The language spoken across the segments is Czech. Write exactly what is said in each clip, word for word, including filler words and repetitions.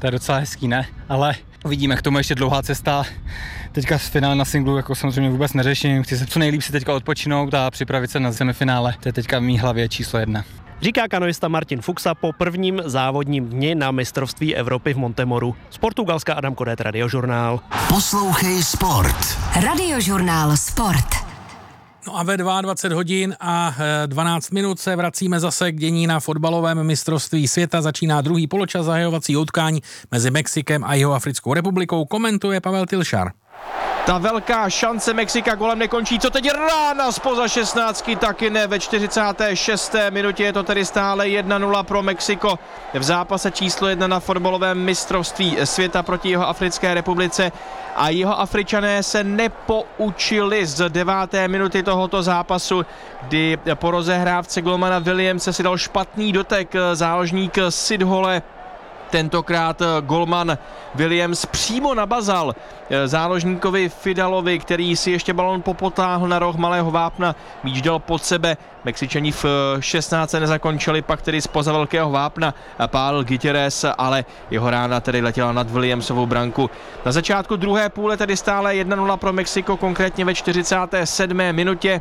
To je docela hezký, ne? Ale uvidíme, k tomu ještě dlouhá cesta. Teďka z finále na singlu jako samozřejmě vůbec neřeším. Chci se co nejlíp si teďka odpočinout a připravit se na semifinále. To je teďka v mý hlavě číslo jedna. Říká kanoista Martin Fuxa po prvním závodním dni na mistrovství Evropy v Montemoru. Z Portugalska Adam Kodet, Radiožurnál. Poslouchej sport. Radiožurnál Sport. No a ve dvacet dva hodin a dvanáct minut se vracíme zase k dění na fotbalovém mistrovství světa. Začíná druhý poločas zahajovacího utkání mezi Mexikem a Jihoafrickou republikou. Komentuje Pavel Tilšar. Ta velká šance Mexika golem nekončí, co teď rána spoza šestnáctky, taky ne, ve čtyřicáté šesté minutě je to tedy stále jedna nula pro Mexiko v zápase číslo jedna na fotbalovém mistrovství světa proti Jihoafrické republice a Jihoafričané se nepoučili z deváté minuty tohoto zápasu, kdy po rozehrávce golmana Williamse si dal špatný dotek záložník Sidhole. Tentokrát golman Williams přímo nabazal záložníkovi Fidalovi, který si ještě balon popotáhl na roh malého vápna, míč dal pod sebe. Mexičani v šestnáctce nezakončili, pak tedy zpoza velkého vápna pálil Gutierrez, ale jeho rána tedy letěla nad Williamsovou branku. Na začátku druhé půle tedy stále jedna nula pro Mexiko, konkrétně ve čtyřicáté sedmé minutě.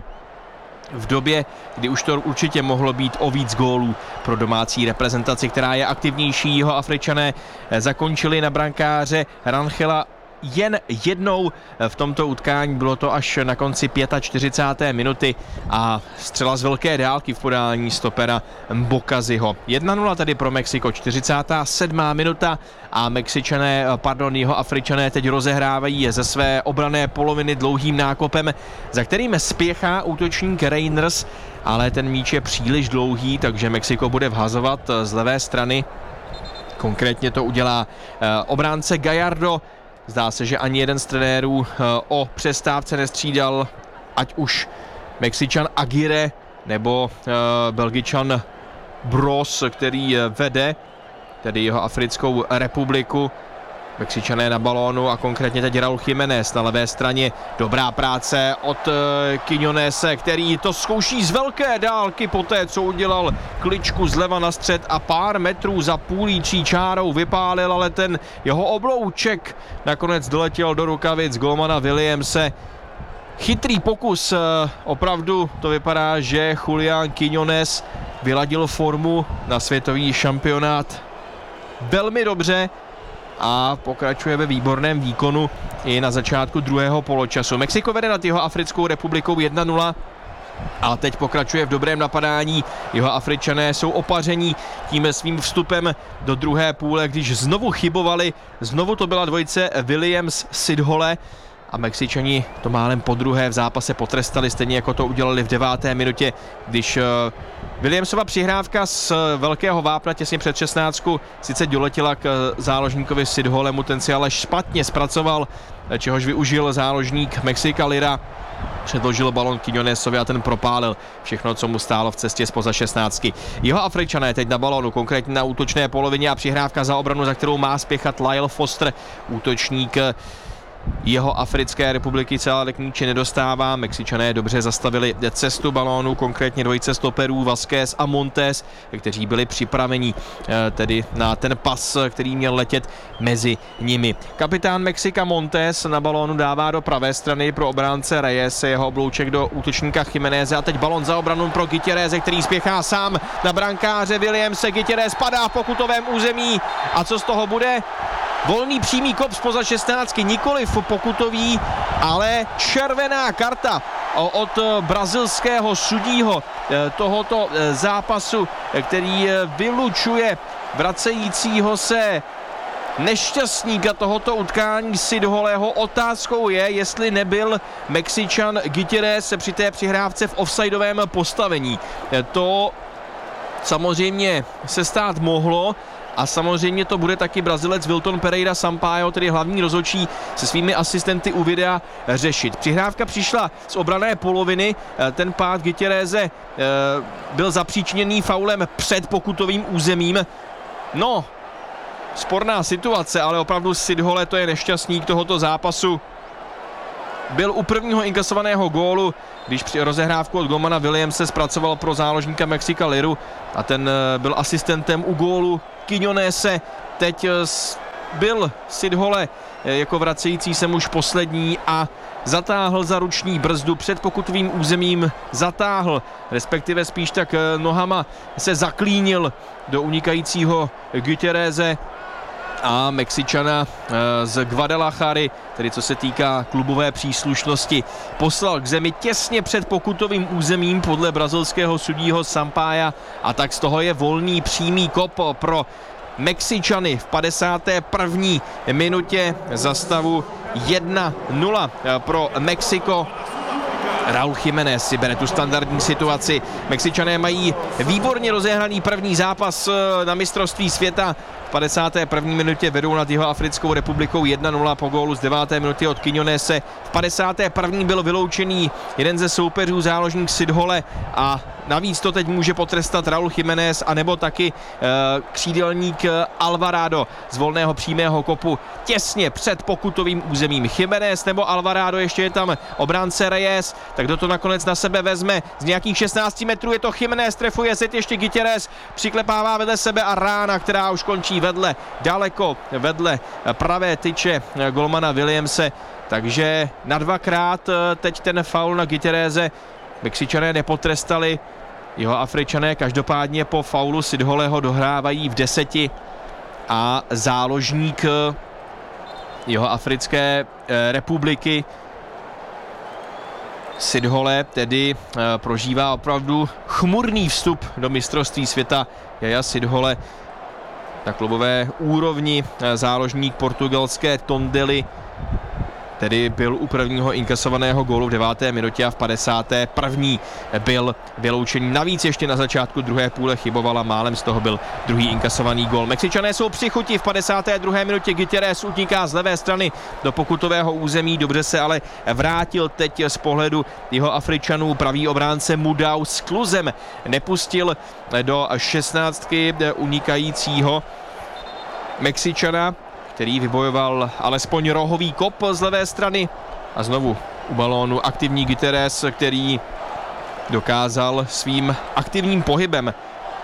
V době, kdy už to určitě mohlo být o víc gólů pro domácí reprezentaci, která je aktivnější. Jihoafričané zakončili na brankáře Rangela jen jednou v tomto utkání, bylo to až na konci čtyřicáté páté minuty a střela z velké dálky v podání stopera Mbokaziho. jedna nula tedy pro Mexiko, čtyřicátá sedmá minuta a Mexičané, pardon, Jihoafričané teď rozehrávají ze své obranné poloviny dlouhým nákopem, za kterým spěchá útočník Reinders, ale ten míč je příliš dlouhý, takže Mexiko bude vhazovat z levé strany. Konkrétně to udělá obránce Gallardo. Zdá se, že ani jeden z trenérů o přestávce nestřídal, ať už Mexičan Aguirre nebo Belgičan Bros, který vede tedy Jihoafrickou republiku. Mexičané na balónu a konkrétně teď Raúl Jiménez na levé straně. Dobrá práce od Quiñonese, který to zkouší z velké dálky poté, co udělal kličku zleva na střed a pár metrů za půlíčí čárou vypálil, ale ten jeho oblouček nakonec doletěl do rukavic golmana Williamse. Chytrý pokus, opravdu to vypadá, že Julián Quiñones vyladil formu na světový šampionát velmi dobře a pokračuje ve výborném výkonu i na začátku druhého poločasu. Mexiko vede nad Jihoafrickou republikou jedna nula, ale teď pokračuje v dobrém napadání. Jihoafričané jsou opaření tím svým vstupem do druhé půle, když znovu chybovali. Znovu to byla dvojice Williams-Sidhole a Mexičani to málem podruhé v zápase potrestali, stejně jako to udělali v deváté minutě, když Williamsova přihrávka z velkého vápna těsně před šestnáctku sice doletěla k záložníkovi Sidholemu, ten si ale špatně zpracoval, čehož využil záložník Mexika Lira. Předložil balon Quiñonesovi a ten propálil všechno, co mu stálo v cestě spoza šestnáctky. Jihoafričané teď na balonu, konkrétně na útočné polovině a přihrávka za obranu, za kterou má spěchat Lyle Foster, útočník Jihoafrické republiky, celá k míči nedostává. Mexičané dobře zastavili cestu balónu, konkrétně dvojice stoperů Vázquez a Montes, kteří byli připraveni tedy na ten pas, který měl letět mezi nimi. Kapitán Mexika Montes na balónu dává do pravé strany pro obránce Reyes, jeho oblouček do útočníka Jiméneze a teď balón za obranu pro Gutierreze, který spěchá sám na brankáře Williamse. Gutierrez padá v pokutovém území a co z toho bude? Volný přímý kop spoza šestnáctky, nikoliv pokutový, ale červená karta od brazilského sudího tohoto zápasu, který vylučuje vracejícího se nešťastníka tohoto utkání Sidholeho. Otázkou je, jestli nebyl Mexičan Gutierrez při té přihrávce v offsideovém postavení. To samozřejmě se stát mohlo, a samozřejmě to bude taky Brazilec Wilton Pereira Sampaio, tedy hlavní rozhodčí, se svými asistenty u videa řešit. Přihrávka přišla z obrané poloviny, ten pád Gutierreze byl zapříčiněný faulem před pokutovým územím. No, sporná situace, ale opravdu Sidhole to je nešťastník tohoto zápasu. Byl u prvního inkasovaného gólu, když při rozehrávku od golmana Williamse zpracoval pro záložníka Mexika Liru a ten byl asistentem u gólu Quiñonese. Teď byl Sidhole jako vracející se muž poslední a zatáhl za ruční brzdu před pokutovým územím, zatáhl, respektive spíš tak nohama se zaklínil do unikajícího Gutierreze a Mexičana z Guadalajary, tedy co se týká klubové příslušnosti, poslal k zemi těsně před pokutovým územím podle brazilského sudího Sampaia a tak z toho je volný přímý kop pro Mexičany v padesáté první minutě za stavu jedna nula pro Mexiko. Raúl Jiménez si bere tu standardní situaci. Mexičané mají výborně rozehraný první zápas na mistrovství světa. V padesáté první minutě vedou nad Jihoafrickou republikou jedna nula po gólu z deváté minuty od Quiñonese. V padesáté první byl vyloučený jeden ze soupeřů, záložník Sidhole, a navíc to teď může potrestat Raúl Jiménez anebo taky e, křídelník Alvarado z volného přímého kopu těsně před pokutovým územím. Jiménez nebo Alvarado, ještě je tam obránce Reyes, tak kdo to nakonec na sebe vezme? Z nějakých šestnácti metrů je to Jiménez, trefuje se ještě Gutierrez, přiklepává vedle sebe a rána, která už končí vedle, daleko vedle pravé tyče golmana Williamse, takže na dvakrát teď ten faul na Gutierreze Mexičané nepotrestali. Jeho Afričané každopádně po faulu Sidholeho dohrávají v deseti a záložník jeho Africké republiky Sidhole tedy prožívá opravdu chmurný vstup do mistrovství světa. Jaja Sidhole na klubové úrovni, záložník portugalské Tondely, tedy byl u prvního inkasovaného gólu v deváté minutě a v padesáté první byl vyloučený. Navíc ještě na začátku druhé půle chybovala, málem z toho byl druhý inkasovaný gól. Mexičané jsou při chuti, v padesáté druhé minutě Gutierrez uniká z levé strany do pokutového území, dobře se ale vrátil teď z pohledu jeho Afričanů pravý obránce Mudau s kluzem nepustil do šestnáctky unikajícího Mexičana, který vybojoval alespoň rohový kop z levé strany a znovu u balónu aktivní Gutierrez, který dokázal svým aktivním pohybem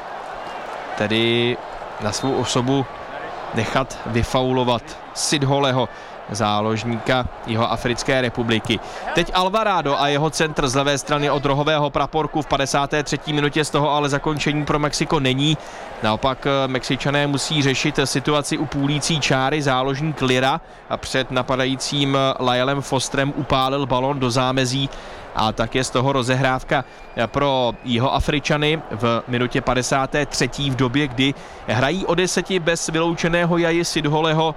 tedy na svou osobu nechat vyfaulovat Sidholeho, záložníka Jihoafrické republiky. Teď Alvarado a jeho centr z levé strany od rohového praporku v padesáté třetí minutě, z toho ale zakončení pro Mexiko není. Naopak Mexičané musí řešit situaci u půlící čáry, záložník Lira a před napadajícím Lyelem Fosterem upálil balon do zámezí a tak je z toho rozehrávka pro Jihoafričany v minutě padesáté třetí v době, kdy hrají o deseti bez vyloučeného Jaji Sidholeho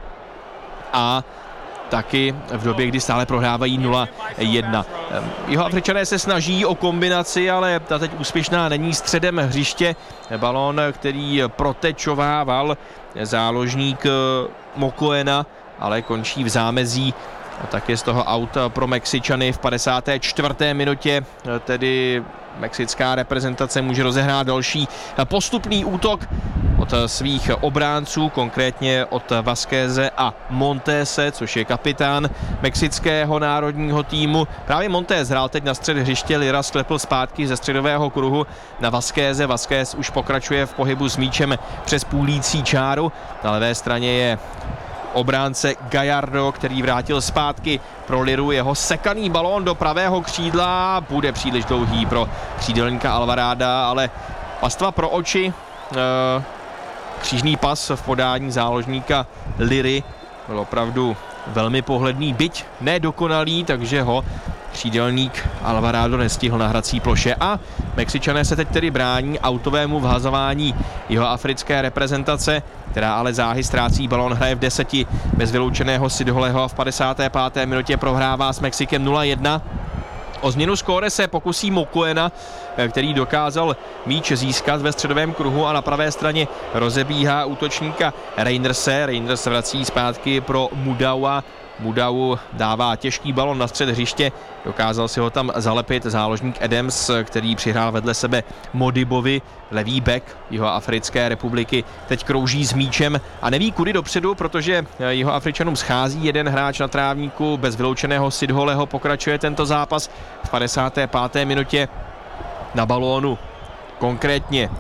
a taky v době, kdy stále prohrávají nula jedna. Jihoafričané se snaží o kombinaci, ale ta teď úspěšná není. Středem hřiště balón, který protečovával záložník Mokoena, ale končí v zámezí. A tak je z toho aut pro Mexičany v padesáté čtvrté minutě, tedy mexická reprezentace může rozehrát další postupný útok od svých obránců, konkrétně od Vázqueze a Montese, což je kapitán mexického národního týmu. Právě Montes hrál teď na střed hřiště, Lira sklepl zpátky ze středového kruhu na Vázqueze. Vázquez už pokračuje v pohybu s míčem přes půlící čáru. Na levé straně je obránce Gallardo, který vrátil zpátky pro Liru. Jeho sekaný balón do pravého křídla bude příliš dlouhý pro křídelníka Alvaráda, ale pastva pro oči. E, křížný pas v podání záložníka Liry byl opravdu velmi pohledný, byť nedokonalý, takže ho křídelník Alvarado nestihl na hrací ploše a Mexičané se teď tedy brání autovému vhazování jihoafrické reprezentace, která ale záhy ztrácí balón, hraje v deseti bez vyloučeného Sidholeho a v padesáté páté minutě prohrává s Mexikem nula jedna. O změnu skóre se pokusí Mokoena, který dokázal míč získat ve středovém kruhu a na pravé straně rozebíhá útočníka Reinderse. Reinders vrací zpátky pro Mudaua. Mudau dává těžký balon na střed hřiště, dokázal si ho tam zalepit záložník Adams, který přihrál vedle sebe Modibovi, levý back Jihoafrické republiky, teď krouží s míčem a neví kudy dopředu, protože Jihoafričanům schází jeden hráč na trávníku, bez vyloučeného Sidholeho pokračuje tento zápas v padesáté páté minutě na balónu. Konkrétně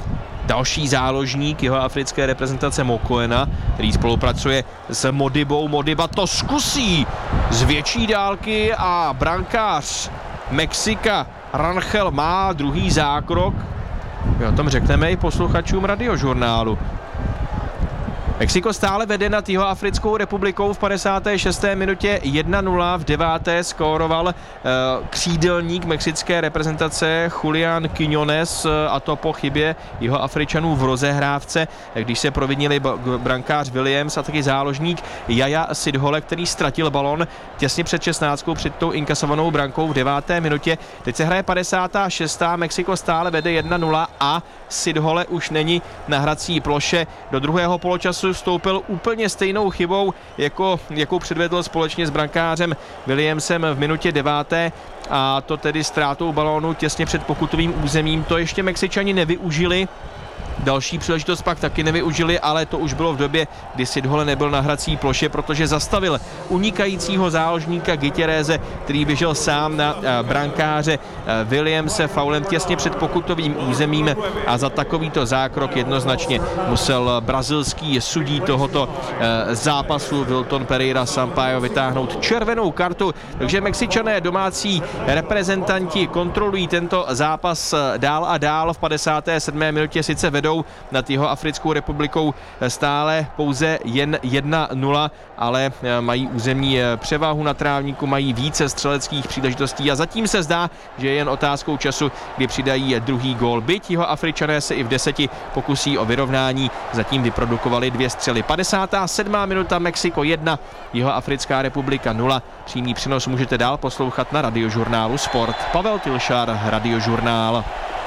další záložník jeho africké reprezentace Mokoena, který spolupracuje s Modibou. Modiba to zkusí z větší dálky a brankář Mexika Rangel má druhý zákrok. My o tom řekneme i posluchačům Radiožurnálu. Mexiko stále vede nad Jihoafrickou republikou v padesáté šesté minutě jedna nula, v deváté skóroval uh, křídelník mexické reprezentace Julián Quiñones, uh, a to po chybě Jihoafričanů v rozehrávce, když se provinili brankář Williams a taky záložník Jaja Sidhole, který ztratil balon těsně před šestnáctkou, před tou inkasovanou brankou v deváté minutě. Teď se hraje padesátá šestá Mexiko stále vede jedna nula a Sidhole už není na hrací ploše. Do druhého poločasu vstoupil úplně stejnou chybou, jako, jakou předvedl společně s brankářem Williamsem v minutě deváté, a to tedy ztrátou balónu těsně před pokutovým územím. To ještě Mexičani nevyužili. Další příležitost pak taky nevyužili, ale to už bylo v době, kdy Sidhole nebyl na hrací ploše, protože zastavil unikajícího záložníka Gutierreze, který běžel sám na brankáře Williamse faulem těsně před pokutovým územím, a za takovýto zákrok jednoznačně musel brazilský sudí tohoto zápasu Wilton Pereira Sampaio vytáhnout červenou kartu. Takže Mexičané, domácí reprezentanti, kontrolují tento zápas dál a dál. V padesáté sedmé minutě sice vedou nad Jihoafrickou republikou stále pouze jen jedna nula, ale mají územní převahu na trávníku, mají více střeleckých příležitostí a zatím se zdá, že je jen otázkou času, kdy přidají druhý gól. Byť Jihoafričané se i v deseti pokusí o vyrovnání, zatím vyprodukovali dvě střely. padesátá sedmá minuta, Mexiko jedna, Jihoafrická republika nula. Přímý přenos můžete dál poslouchat na Radiožurnálu Sport. Pavel Tilšar, Radiožurnál.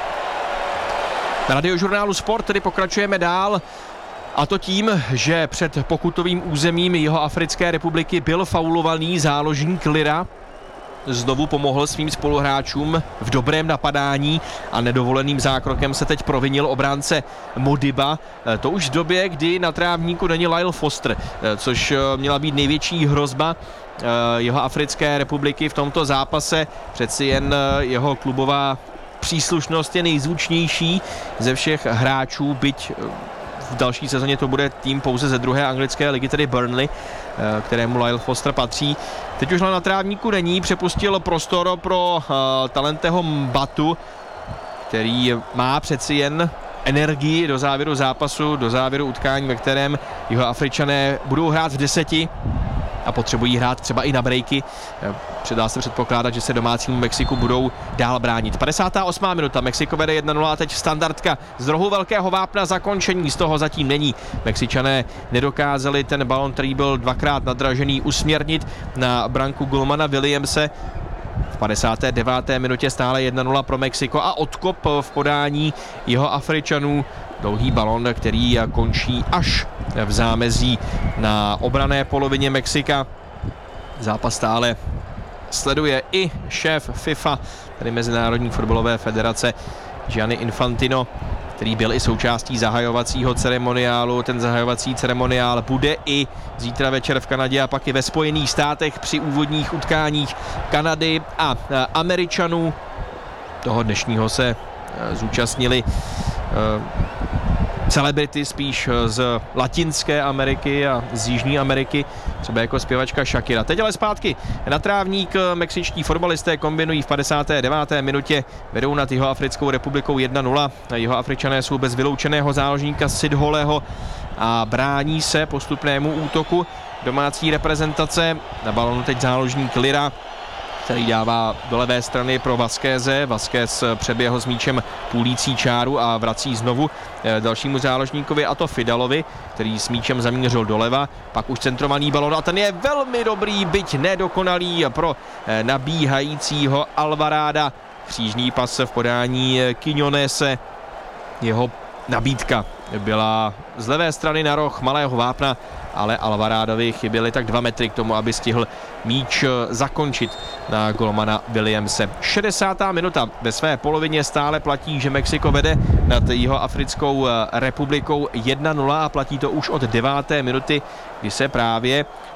Na Radiožurnálu Sport tedy pokračujeme dál, a to tím, že před pokutovým územím Jihoafrické republiky byl faulovaný záložník Lira. Znovu pomohl svým spoluhráčům v dobrém napadání a nedovoleným zákrokem se teď provinil obránce Modiba. To už v době, kdy na trávníku není Lyle Foster, což měla být největší hrozba Jihoafrické republiky v tomto zápase. Přeci jen jeho klubová příslušnost je nejzvučnější ze všech hráčů, byť v další sezóně to bude tým pouze ze druhé anglické ligy, tedy Burnley, kterému Lyle Foster patří. Teď už na trávníku není, přepustil prostor pro uh, Talenteho Mbatu, který má přeci jen energii do závěru zápasu, do závěru utkání, ve kterém Jihoafričané budou hrát v deseti a potřebují hrát třeba i na breaky. Předá se předpokládat, že se domácímu Mexiku budou dál bránit. padesátá osmá minuta, Mexiko vede jedna nula a teď standardka z rohu velkého vápna, zakončení z toho zatím není. Mexičané nedokázali ten balon, který byl dvakrát nadražený, usměrnit na branku golmana Williamse. V padesáté deváté minutě stále jedna nula pro Mexiko a odkop v podání Jihoafričanů. Dlouhý balon, který končí až v zámezí na obranné polovině Mexika. Zápas stále sleduje i šéf FIFA, tedy Mezinárodní fotbalové federace, Gianni Infantino, který byl i součástí zahajovacího ceremoniálu. Ten zahajovací ceremoniál bude i zítra večer v Kanadě a pak i ve Spojených státech při úvodních utkáních Kanady a Američanů. Toho dnešního se zúčastnili celebrity spíš z Latinské Ameriky a z Jižní Ameriky, třeba jako zpěvačka Shakira. Teď ale zpátky na trávník. Mexičtí fotbalisté kombinují v padesáté deváté minutě, vedou nad Jihoafrickou republikou jedna nula. Jihoafričané jsou bez vyloučeného záložníka Sidholeho a brání se postupnému útoku domácí reprezentace. Na balonu teď záložník Lira, který dává do levé strany pro Vasqueze. Vasquez přeběhl s míčem půlící čáru a vrací znovu dalšímu záložníkovi, a to Fidalovi, který s míčem zamířil doleva. Pak už centrovaný balon a ten je velmi dobrý, byť nedokonalý pro nabíhajícího Alvaráda. Křížný pas v podání Quiñonese. Jeho nabídka byla z levé strany na roh malého vápna, ale Alvarádovi chyběly tak dva metry k tomu, aby stihl míč zakončit na golmana Williamse. šedesátá minuta, ve své polovině stále platí, že Mexiko vede nad Jihoafrickou republikou jedna nula a platí to už od deváté minuty, kdy se právě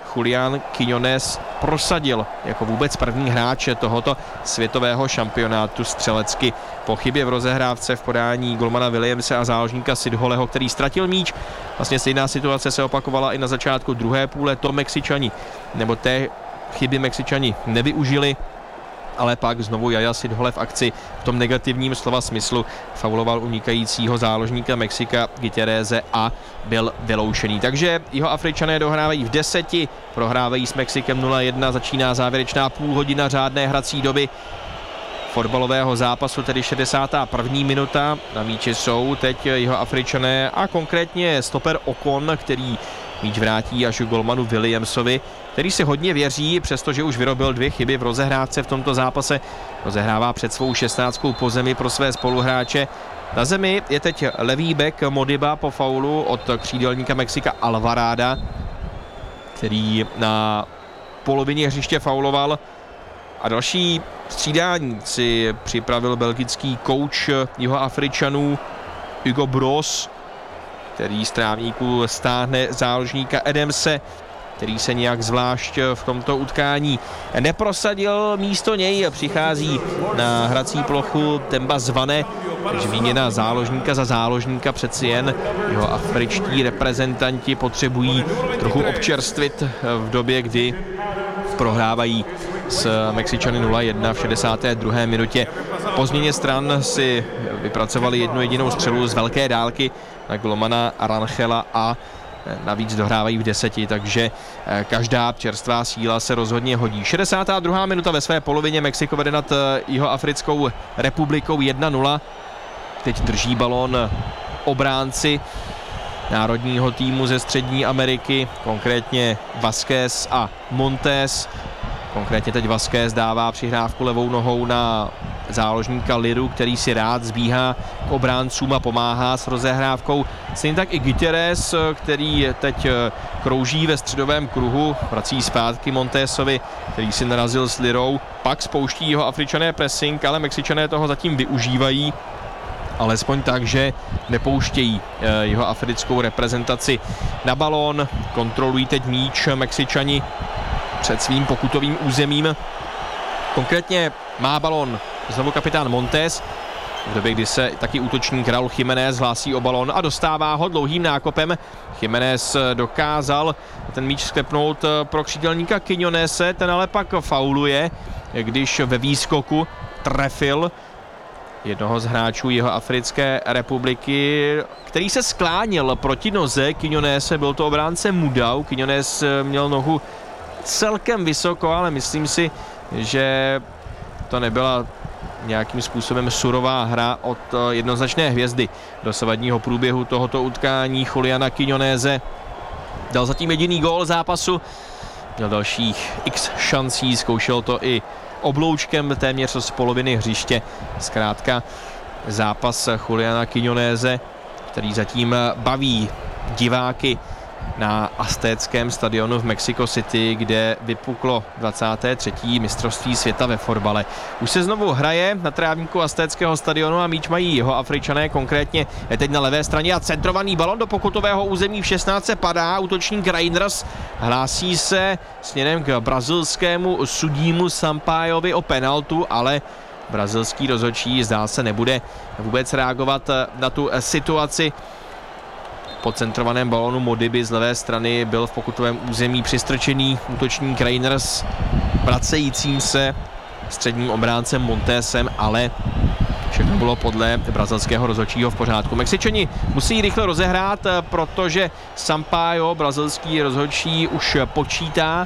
Julián Quiñones prosadil jako vůbec první hráč tohoto světového šampionátu střelecky. Po chybě v rozehrávce v podání golmana Williamse a záložníka Sidholeho, který ztratil míč. Vlastně stejná situace se opakovala i na začátku druhé půle. To Mexičani, nebo té chyby Mexičani nevyužili, ale pak znovu Jaja Sidhole v akci v tom negativním slova smyslu fauloval unikajícího záložníka Mexika Gutierreze a byl vyloučený. Takže jeho Afričané dohrávají v deseti, prohrávají s Mexikem nula jedna, začíná závěrečná půl hodina řádné hrací doby fotbalového zápasu, tedy šedesátá první minuta. Na míči jsou teď jeho Afričané a konkrétně stoper Ocon, který míč vrátí až golmanu Williamsovi, který si hodně věří, přestože už vyrobil dvě chyby v rozehrávce v tomto zápase. Rozehrává před svou šestnáctkou po zemi pro své spoluhráče. Na zemi je teď levý bek Modiba po faulu od křídelníka Mexika Alvaráda, který na polovině hřiště fauloval. A další střídání si připravil belgický kouč jeho Afričanů Hugo Broos, který z trávníku stáhne záložníka Adamse, který se nějak zvlášť v tomto utkání neprosadil. Místo něj přichází na hrací plochu Temba Zvane, takže výměna záložníka za záložníka. Přeci jen jeho afričtí reprezentanti potřebují trochu občerstvit v době, kdy prohrávají s Mexičany nula jedna v šedesáté druhé minutě. Po změně stran si vypracovali jednu jedinou střelu z velké dálky na golmana Arangela a navíc dohrávají v deseti, takže každá čerstvá síla se rozhodně hodí. šedesátá druhá minuta ve své polovině, Mexiko vede nad Jihoafrickou republikou jedna nula. Teď drží balón obránci národního týmu ze Střední Ameriky, konkrétně Vázquez a Montes. Konkrétně teď Vázquez dává přihrávku levou nohou na záložníka Liru, který si rád zbíhá k obráncům a pomáhá s rozehrávkou. Stejně tak i Gutierrez, který teď krouží ve středovém kruhu, vrací zpátky Montesovi, který si narazil s Lirou, pak spouští jeho Afričané pressing, ale Mexičané toho zatím využívají, alespoň tak, že nepouštějí jeho africkou reprezentaci na balón. Kontrolují teď míč Mexičani před svým pokutovým územím. Konkrétně má balón znovu kapitán Montes, v době, kdy se taky útočník Raúl Jiménez hlásí o balón a dostává ho dlouhým nákopem. Jiménez dokázal ten míč sklepnout pro křídelníka Quiñonese, ten ale pak fauluje, když ve výskoku trefil jednoho z hráčů jeho Africké republiky, který se skláněl proti noze Quiñonese, byl to obránce Mudau. Quiñones měl nohu celkem vysoko, ale myslím si, že to nebyla nějakým způsobem surová hra od jednoznačné hvězdy dosavadního průběhu tohoto utkání. Juliana Quiñonese dal zatím jediný gól zápasu, měl dalších x šancí, zkoušel to i obloučkem téměř z poloviny hřiště. Zkrátka zápas Juliana Quiñonese, který zatím baví diváky na aztéckém stadionu v Mexico City, kde vypuklo dvacáté třetí mistrovství světa ve fotbale. Už se znovu hraje na trávníku aztéckého stadionu a míč mají jeho Afričané, konkrétně je teď na levé straně a centrovaný balon do pokutového území v šestnáctce padá. Útočník Reinders hlásí se směrem k brazilskému sudímu Sampaiovi o penaltu, ale brazilský rozhodčí zdá se nebude vůbec reagovat na tu situaci. Po centrovaném balónu Modiby z levé strany byl v pokutovém území přistrčený útočník Reinders vracejícím se středním obráncem Montesem, ale všechno bylo podle brazilského rozhodčího v pořádku. Mexičani musí rychle rozehrát, protože Sampaio, brazilský rozhodčí, už počítá.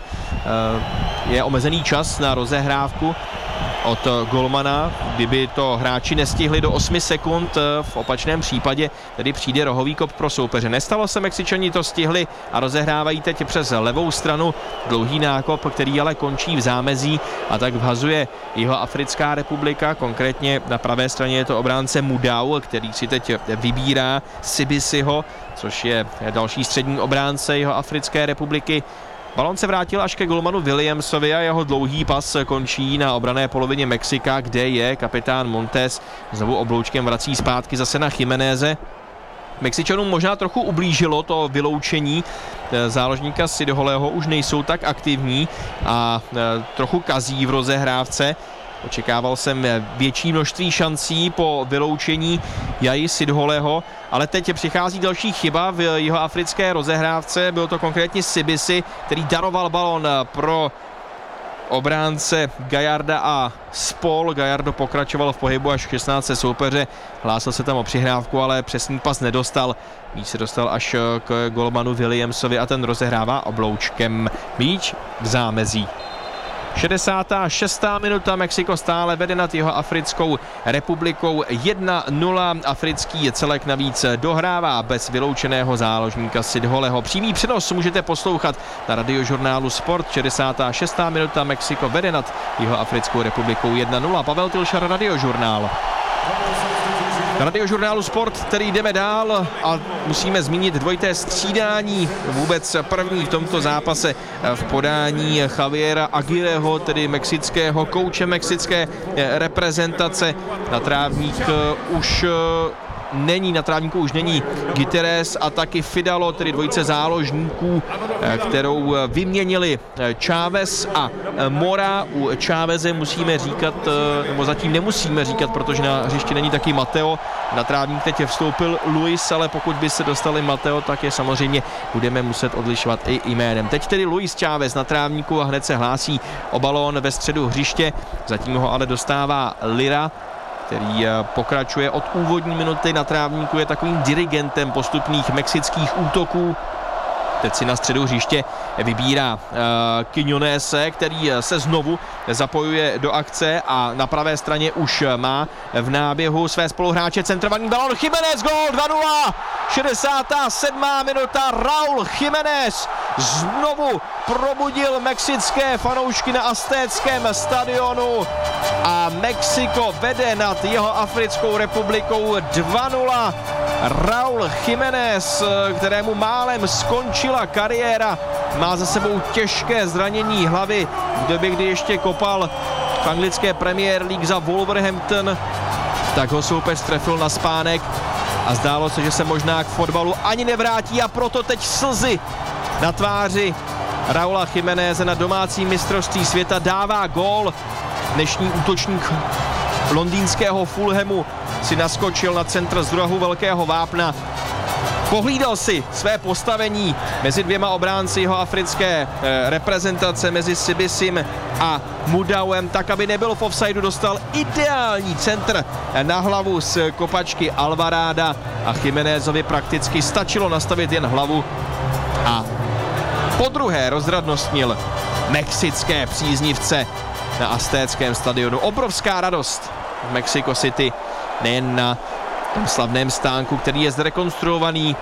Je omezený čas na rozehrávku od golmana, kdyby to hráči nestihli do osmi sekund, v opačném případě tedy přijde rohový kop pro soupeře. Nestalo se, Mexičani to stihli a rozehrávají teď přes levou stranu dlouhý nákop, který ale končí v zámezí a tak vhazuje Jihoafrická republika, konkrétně na pravé straně je to obránce Mudau, který si teď vybírá Sibisiho, což je další střední obránce Jihoafrické republiky. Balón se vrátil až ke golmanu Williamsovi a jeho dlouhý pas končí na obranné polovině Mexika, kde je kapitán Montes. Znovu obloučkem vrací zpátky zase na Jiméneze. Mexičanům možná trochu ublížilo to vyloučení záložníka Sidholeho, už nejsou tak aktivní a trochu kazí v rozehrávce. Očekával jsem větší množství šancí po vyloučení Jaji Sidholeho, ale teď přichází další chyba v jeho africké rozehrávce. Byl to konkrétně Sibisi, který daroval balon pro obránce Gallarda a Spol. Gallardo pokračoval v pohybu až k šestnáctce soupeře, hlásil se tam o přihrávku, ale přesný pas nedostal. Míč se dostal až k golmanu Williamsovi a ten rozehrává obloučkem. Míč v zámezí. šedesátá šestá minuta, Mexiko stále vede nad jeho Africkou republikou jedna nula. Africký celek navíc dohrává bez vyloučeného záložníka Sidholeho. Přímý přenos můžete poslouchat na radiožurnálu Sport. šedesátá šestá minuta, Mexiko vede nad jeho Africkou republikou jedna nula. Pavel Tilšar, radiožurnál. Na radiožurnálu Sport, který jdeme dál a musíme zmínit dvojité střídání, vůbec první v tomto zápase v podání Javiera Aguileho, tedy mexického kouče mexické reprezentace. Na trávník už není, na trávníku už není Gutierrez a taky Fidalo, tedy dvojice záložníků, kterou vyměnili Chávez a Mora. U Cháveze musíme říkat, nebo zatím nemusíme říkat, protože na hřišti není taky Mateo. Na trávník teď vstoupil Luis, ale pokud by se dostali Mateo, tak je samozřejmě budeme muset odlišovat i jménem. Teď tedy Luis Chávez na trávníku a hned se hlásí o balón ve středu hřiště. Zatím ho ale dostává Lira, který pokračuje od úvodní minuty na trávníku, je takovým dirigentem postupných mexických útoků. Teď si na středu hřiště vybírá uh, Quiñonese, který se znovu zapojuje do akce a na pravé straně už má v náběhu své spoluhráče centrovaný balon. Jiménez, gól dva nula. šedesátá sedmá minuta, Raúl Jiménez znovu probudil mexické fanoušky na aztéckém stadionu a Mexiko vede nad jeho Africkou republikou dva nula. Raúl Jiménez, kterému málem skončila kariéra, má za sebou těžké zranění hlavy v době, kdy ještě kopal v anglické Premier League za Wolverhampton, tak ho soupeř trefil na spánek a zdálo se, že se možná k fotbalu ani nevrátí a proto teď slzy na tváři Raúla Jiméneze na domácí mistrovství světa. Dává gól. Dnešní útočník londýnského Fulhamu si naskočil na centr z rohu velkého vápna. Pohlídal si své postavení mezi dvěma obránci jeho africké eh, reprezentace, mezi Sibisim a Mudauem, tak aby nebyl v offsideu, dostal ideální centr na hlavu z kopačky Alvaráda a Jiménezovi prakticky stačilo nastavit jen hlavu a podruhé rozradnostnil mexické příznivce na aztéckém stadionu. Obrovská radost v Mexico City, nejen na tom slavném stánku, který je zrekonstruovaný,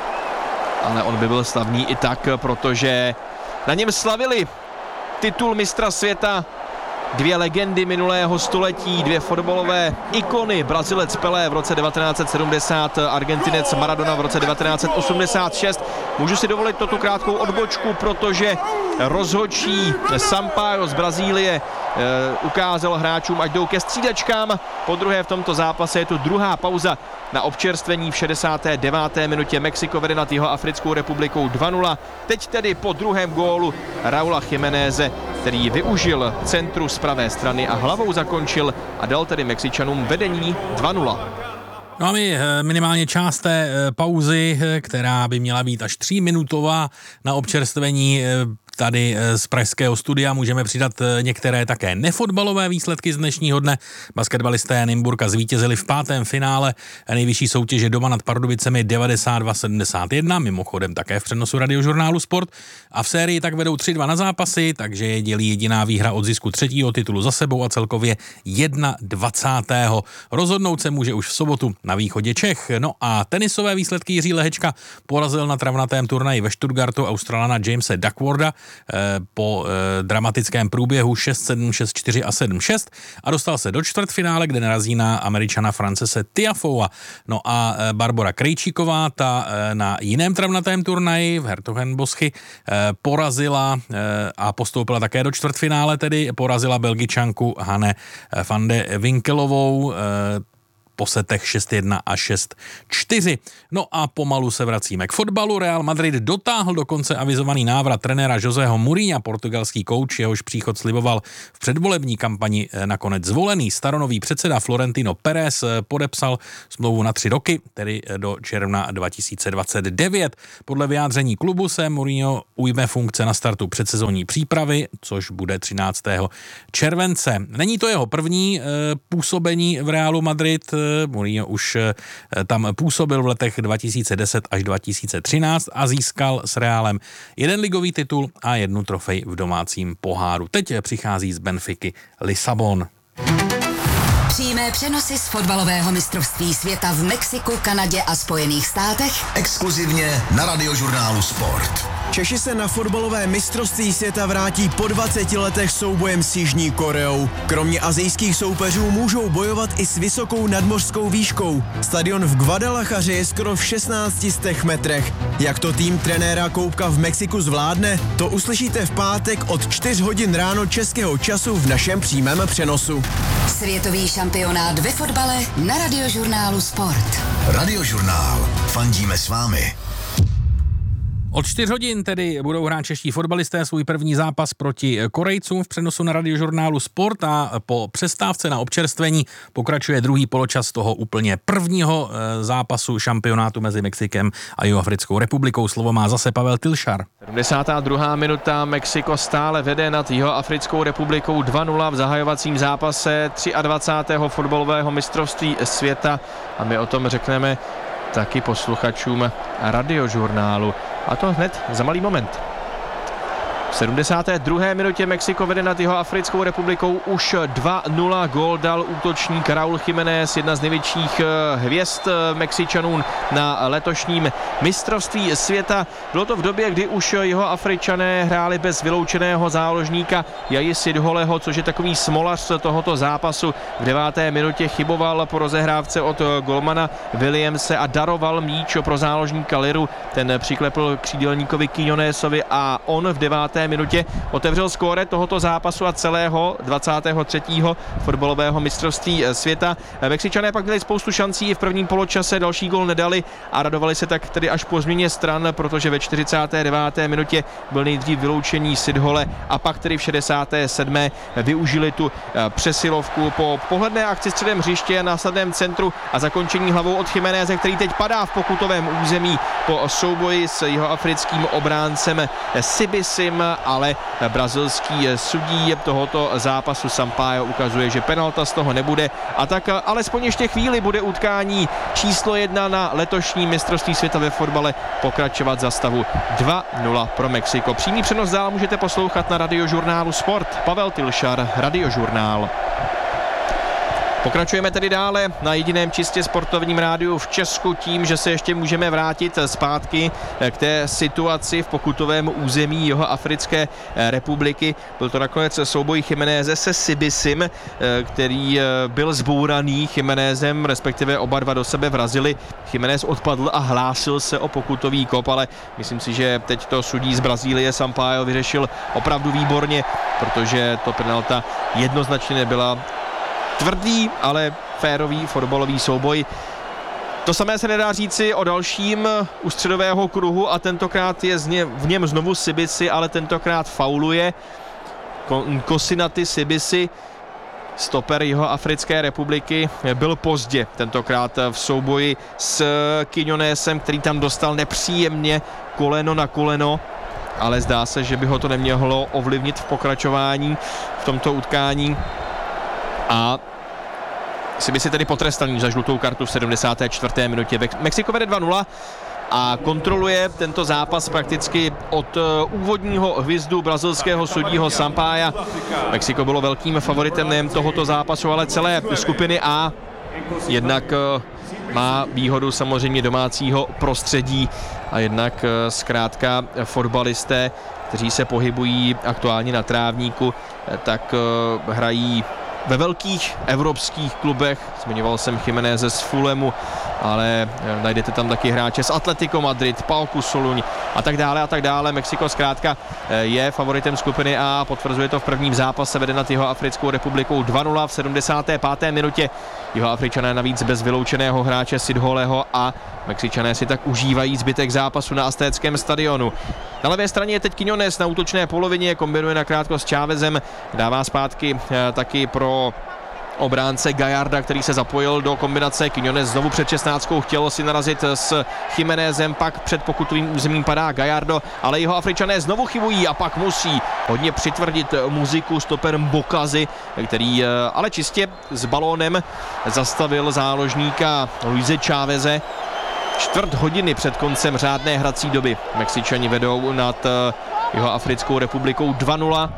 ale on by byl slavný i tak, protože na něm slavili titul mistra světa dvě legendy minulého století, dvě fotbalové ikony, Brazilec Pelé v roce devatenáct set sedmdesát, Argentinec Maradona v roce devatenáct set osmdesát šest. Můžu si dovolit toto krátkou odbočku, protože rozhodčí Sampaio z Brazílie e, ukázal hráčům, ať jdou ke střídačkám. Po druhé v tomto zápase je tu druhá pauza na občerstvení v šedesáté deváté minutě. Mexiko vede nad jeho Africkou republikou dva nula. Teď tedy po druhém gólu Raúla Jiméneze, který využil centru z pravé strany a hlavou zakončil a dal tedy Mexičanům vedení dva nula. No a my minimálně část té pauzy, která by měla být až tříminutová na občerstvení, tady z pražského studia můžeme přidat některé také nefotbalové výsledky z dnešního dne. Basketbalisté Nymburka zvítězili v pátém finále nejvyšší soutěže doma nad Pardubicemi devadesát dva sedmdesát jedna, mimochodem také v přenosu radiožurnálu Sport. A v sérii tak vedou tři dva na zápasy, takže je dělí jediná výhra od zisku třetího titulu za sebou a celkově dvacátého prvního Rozhodnout se může už v sobotu na východě Čech. No a tenisové výsledky: Jiří Lehečka porazil na travnatém turnaji ve Stuttgartu Australana Jamese Duckwortha po eh, dramatickém průběhu šest sedm, šest čtyři a sedm šest a dostal se do čtvrtfinále, kde narazí na Američana Francese Tiafoea. No a eh, Barbora Krejčíková, ta eh, na jiném travnatém turnaji v Hertogenboschy eh, porazila eh, a postoupila také do čtvrtfinále, tedy porazila Belgičanku Hanne van de Winkelovou. Eh, po setech šest jedna a šest čtyři. No a pomalu se vracíme k fotbalu. Real Madrid dotáhl dokonce avizovaný návrat trenéra Joseho Mourinha. Portugalský kouč, jehož příchod sliboval v předvolební kampani, nakonec zvolený. Staronový předseda Florentino Pérez podepsal smlouvu na tři roky, tedy do června dva tisíce dvacet devět. Podle vyjádření klubu se Mourinho ujme funkce na startu předsezonní přípravy, což bude třináctého července. Není to jeho první e, působení v Realu Madrid. Mourinho už e, tam působil v letech dva tisíce deset až dva tisíce třináct a získal s Realem jeden ligový titul a jednu trofej v domácím poháru. Teď přichází z Benfiky Lisabon. Přímé přenosy z fotbalového mistrovství světa v Mexiku, Kanadě a Spojených státech. Exkluzivně na Radiožurnálu Sport. Češi se na fotbalové mistrovství světa vrátí po dvaceti letech soubojem s Jižní Koreou. Kromě asijských soupeřů můžou bojovat i s vysokou nadmořskou výškou. Stadion v Guadalajaře je skoro v šestnácti stech metrech. Jak to tým trenéra Koubka v Mexiku zvládne, to uslyšíte v pátek od čtyř hodin ráno českého času v našem přímém přenosu. Světový šampionát ve fotbale na Radiožurnálu Sport. Radiožurnál. Fandíme s vámi. Od čtyř hodin tedy budou hrát čeští fotbalisté svůj první zápas proti Korejcům v přenosu na Radiožurnálu Sport a po přestávce na občerstvení pokračuje druhý poločas toho úplně prvního zápasu šampionátu mezi Mexikem a Jihoafrickou republikou. Slovo má zase Pavel Tilšar. sedmdesátá druhá minuta, Mexiko stále vede nad Jihoafrickou republikou dva nula v zahajovacím zápase dvacátého třetího fotbalového mistrovství světa a my o tom řekneme taky posluchačům Radiožurnálu. A to hned za malý moment. V sedmdesáté druhé minutě Mexiko vede nad Jihoafrickou republikou už dva nula. Gól dal útočník Raúl Jiménez, jedna z největších hvězd Mexičanů na letošním mistrovství světa. Bylo to v době, kdy už Jihoafričané hráli bez vyloučeného záložníka Jaji Sidholeho, což je takový smolař tohoto zápasu. V deváté minutě chyboval po rozehrávce od golmana Williamse a daroval míč pro záložníka Liru. Ten přiklepl křídelníkovi Quiñonesovi a on v deváté minutě otevřel skóre tohoto zápasu a celého dvacátého třetího fotbalového mistrovství světa. Mexičané pak měli spoustu šancí i v prvním poločase, další gól nedali a radovali se tak tedy až po změně stran, protože ve čtyřicáté deváté minutě byl nejdřív vyloučený Sidhole a pak tedy v šedesáté sedmé využili tu přesilovku po pohledné akci středem hřiště na následném centru a zakončení hlavou od Jiméneze, který teď padá v pokutovém území po souboji s jihoafrickým obráncem Sibisim, ale brazilský sudí tohoto zápasu Sampaio ukazuje, že penalta z toho nebude a tak alespoň ještě chvíli bude utkání číslo jedna na letošní mistrovství světa ve fotbale pokračovat za stavu dva nula pro Mexiko. Přímý přenos dál můžete poslouchat na Radiožurnálu Sport. Pavel Tilšar, Radiožurnál. Pokračujeme tedy dále na jediném čistě sportovním rádiu v Česku tím, že se ještě můžeme vrátit zpátky k té situaci v pokutovém území Jihoafrické republiky. Byl to nakonec souboj Jiméneze se Sibisim, který byl zbouraný Jiménezem, respektive oba dva do sebe vrazili. Jiménez odpadl a hlásil se o pokutový kop, ale myslím si, že teď to sudí z Brazílie Sampaio vyřešil opravdu výborně, protože to penalta jednoznačně nebyla. Tvrdý, ale férový fotbalový souboj. To samé se nedá říci o dalším u středového kruhu a tentokrát je v něm znovu Sibisi, ale tentokrát fauluje Kosinaty Sibisi. Stoper Jihoafrické republiky byl pozdě tentokrát v souboji s Quiñonesem, který tam dostal nepříjemně koleno na koleno, ale zdá se, že by ho to nemělo ovlivnit v pokračování v tomto utkání. A Sibisi tedy potrestaný za žlutou kartu v sedmdesáté čtvrté minutě. Mexiko vede dva nula a kontroluje tento zápas prakticky od úvodního hvizdu brazilského sudího Sampaia. Mexiko bylo velkým favoritem nejen tohoto zápasu, ale celé skupiny A. Jednak má výhodu samozřejmě domácího prostředí a jednak zkrátka fotbalisté, kteří se pohybují aktuálně na trávníku, tak hrají ve velkých evropských klubech. Zmiňoval jsem Jiméneze z Fulhamu, ale najdete tam taky hráče z Atletico Madrid, Pauku Soluň, a tak dále a tak dále. Mexiko zkrátka je favoritem skupiny A, potvrzuje to v prvním zápase, vede nad Jihoafrickou republikou dva nula v sedmdesáté páté minutě. Jihoafričané navíc bez vyloučeného hráče Sidholeho a Mexičané si tak užívají zbytek zápasu na Aztéckém stadionu. Na levé straně je teď Quiñones na útočné polovině, kombinuje nakrátko s Chávezem, dává zpátky e, taky pro obránce Gallarda, který se zapojil do kombinace. Quiñones znovu před šestnáctkou chtěl si narazit s Jiménezem, pak před pokutovým územím padá Gallardo, ale jeho Afričané znovu chybují a pak musí hodně přitvrdit muziku stoperem Bokazy, který ale čistě s balónem zastavil záložníka Luise Cháveze. Čtvrt hodiny před koncem řádné hrací doby Mexičani vedou nad Jihoafrickou republikou dva nula.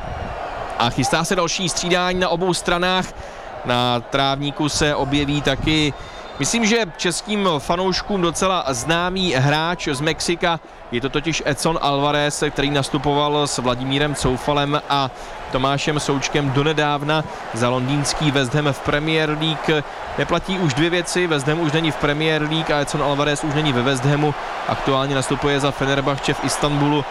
A chystá se další střídání na obou stranách. Na trávníku se objeví taky, myslím, že českým fanouškům docela známý hráč z Mexika. Je to totiž Edson Alvarez, který nastupoval s Vladimírem Coufalem a Tomášem Součkem donedávna za londýnský West Ham v Premier League. Neplatí už dvě věci, West Ham už není v Premier League a Edson Alvarez už není ve West Hamu. Aktuálně nastupuje za Fenerbahce v Istanbulu.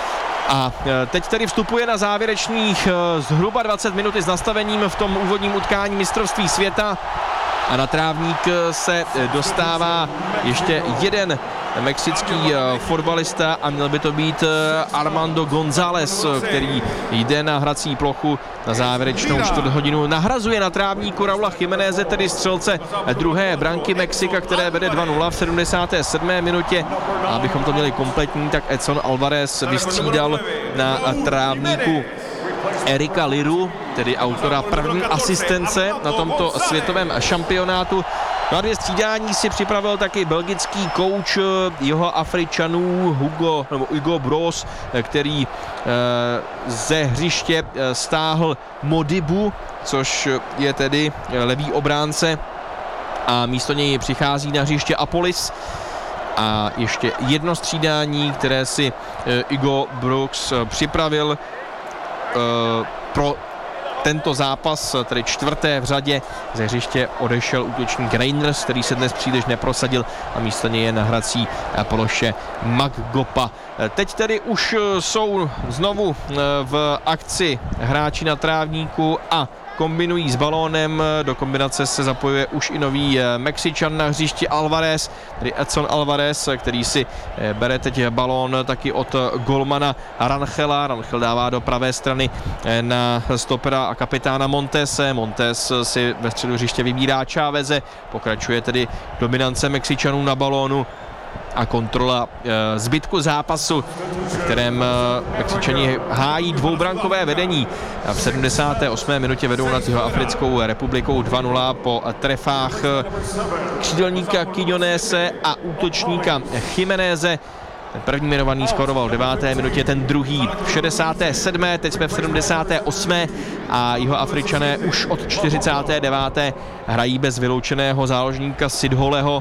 A teď tedy vstupuje na závěrečných zhruba dvacet minut s nastavením v tom úvodním utkání mistrovství světa. A na trávník se dostává ještě jeden mexický fotbalista a měl by to být Armando González, který jde na hrací plochu na závěrečnou čtvrt hodinu. Nahrazuje na trávníku Raula Jiméneze, tedy střelce druhé branky Mexika, které vede dva nula v sedmdesáté sedmé minutě. A abychom to měli kompletní, tak Edson Alvarez vystřídal na trávníku Erika Liru, tedy autora první asistence na tomto světovém šampionátu. Na dvě střídání si připravil taky belgický kouč jeho Afričanů Hugo, nebo Hugo Bros, který eh, ze hřiště stáhl Modibu, což je tedy levý obránce, a místo něj přichází na hřiště Apolis. A ještě jedno střídání, které si eh, Hugo Brooks připravil eh, pro tento zápas, tedy čtvrté v řadě. Ze hřiště odešel útočník Reinders, který se dnes příliš neprosadil, a místo něj je na hrací ploše Maggopa. Teď tedy už jsou znovu v akci hráči na trávníku a kombinují s balónem. Do kombinace se zapojuje už i nový Mexičan na hřišti Alvarez, tedy Edson Alvarez, který si bere teď balón taky od golmana Rangela. Rangel dává do pravé strany na stopera a kapitána Montese. Montes si ve středu hřiště vybírá Cháveze, pokračuje tedy dominance Mexičanů na balónu a kontrola e, zbytku zápasu, v kterém e, Mexičani hájí dvoubrankové vedení. A v sedmdesáté osmé minutě vedou nad Jihoafrickou republikou dva nula po trefách křídelníka Quiñonese a útočníka Jiméneze. Ten první jmenovaný skoroval v deváté minutě, ten druhý v šedesáté sedmé Teď jsme v sedmdesáté osmé a Jihoafričané už od čtyřicáté deváté hrají bez vyloučeného záložníka Sidholeho.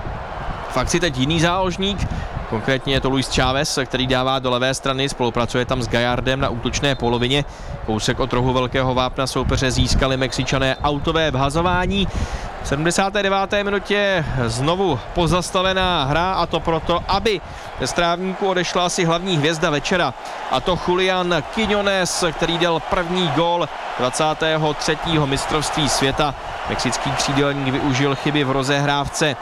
V akci teď jiný záložník, konkrétně je to Luis Chávez, který dává do levé strany, spolupracuje tam s Gallardem na útočné polovině. Kousek od rohu velkého vápna soupeře získali Mexičané autové vhazování. V sedmdesáté deváté minutě znovu pozastavená hra, a to proto, aby ze trávníku odešla asi hlavní hvězda večera, a to Julián Quiñones, který dal první gól dvacátého třetího mistrovství světa. Mexický křídelník využil chyby v rozehrávce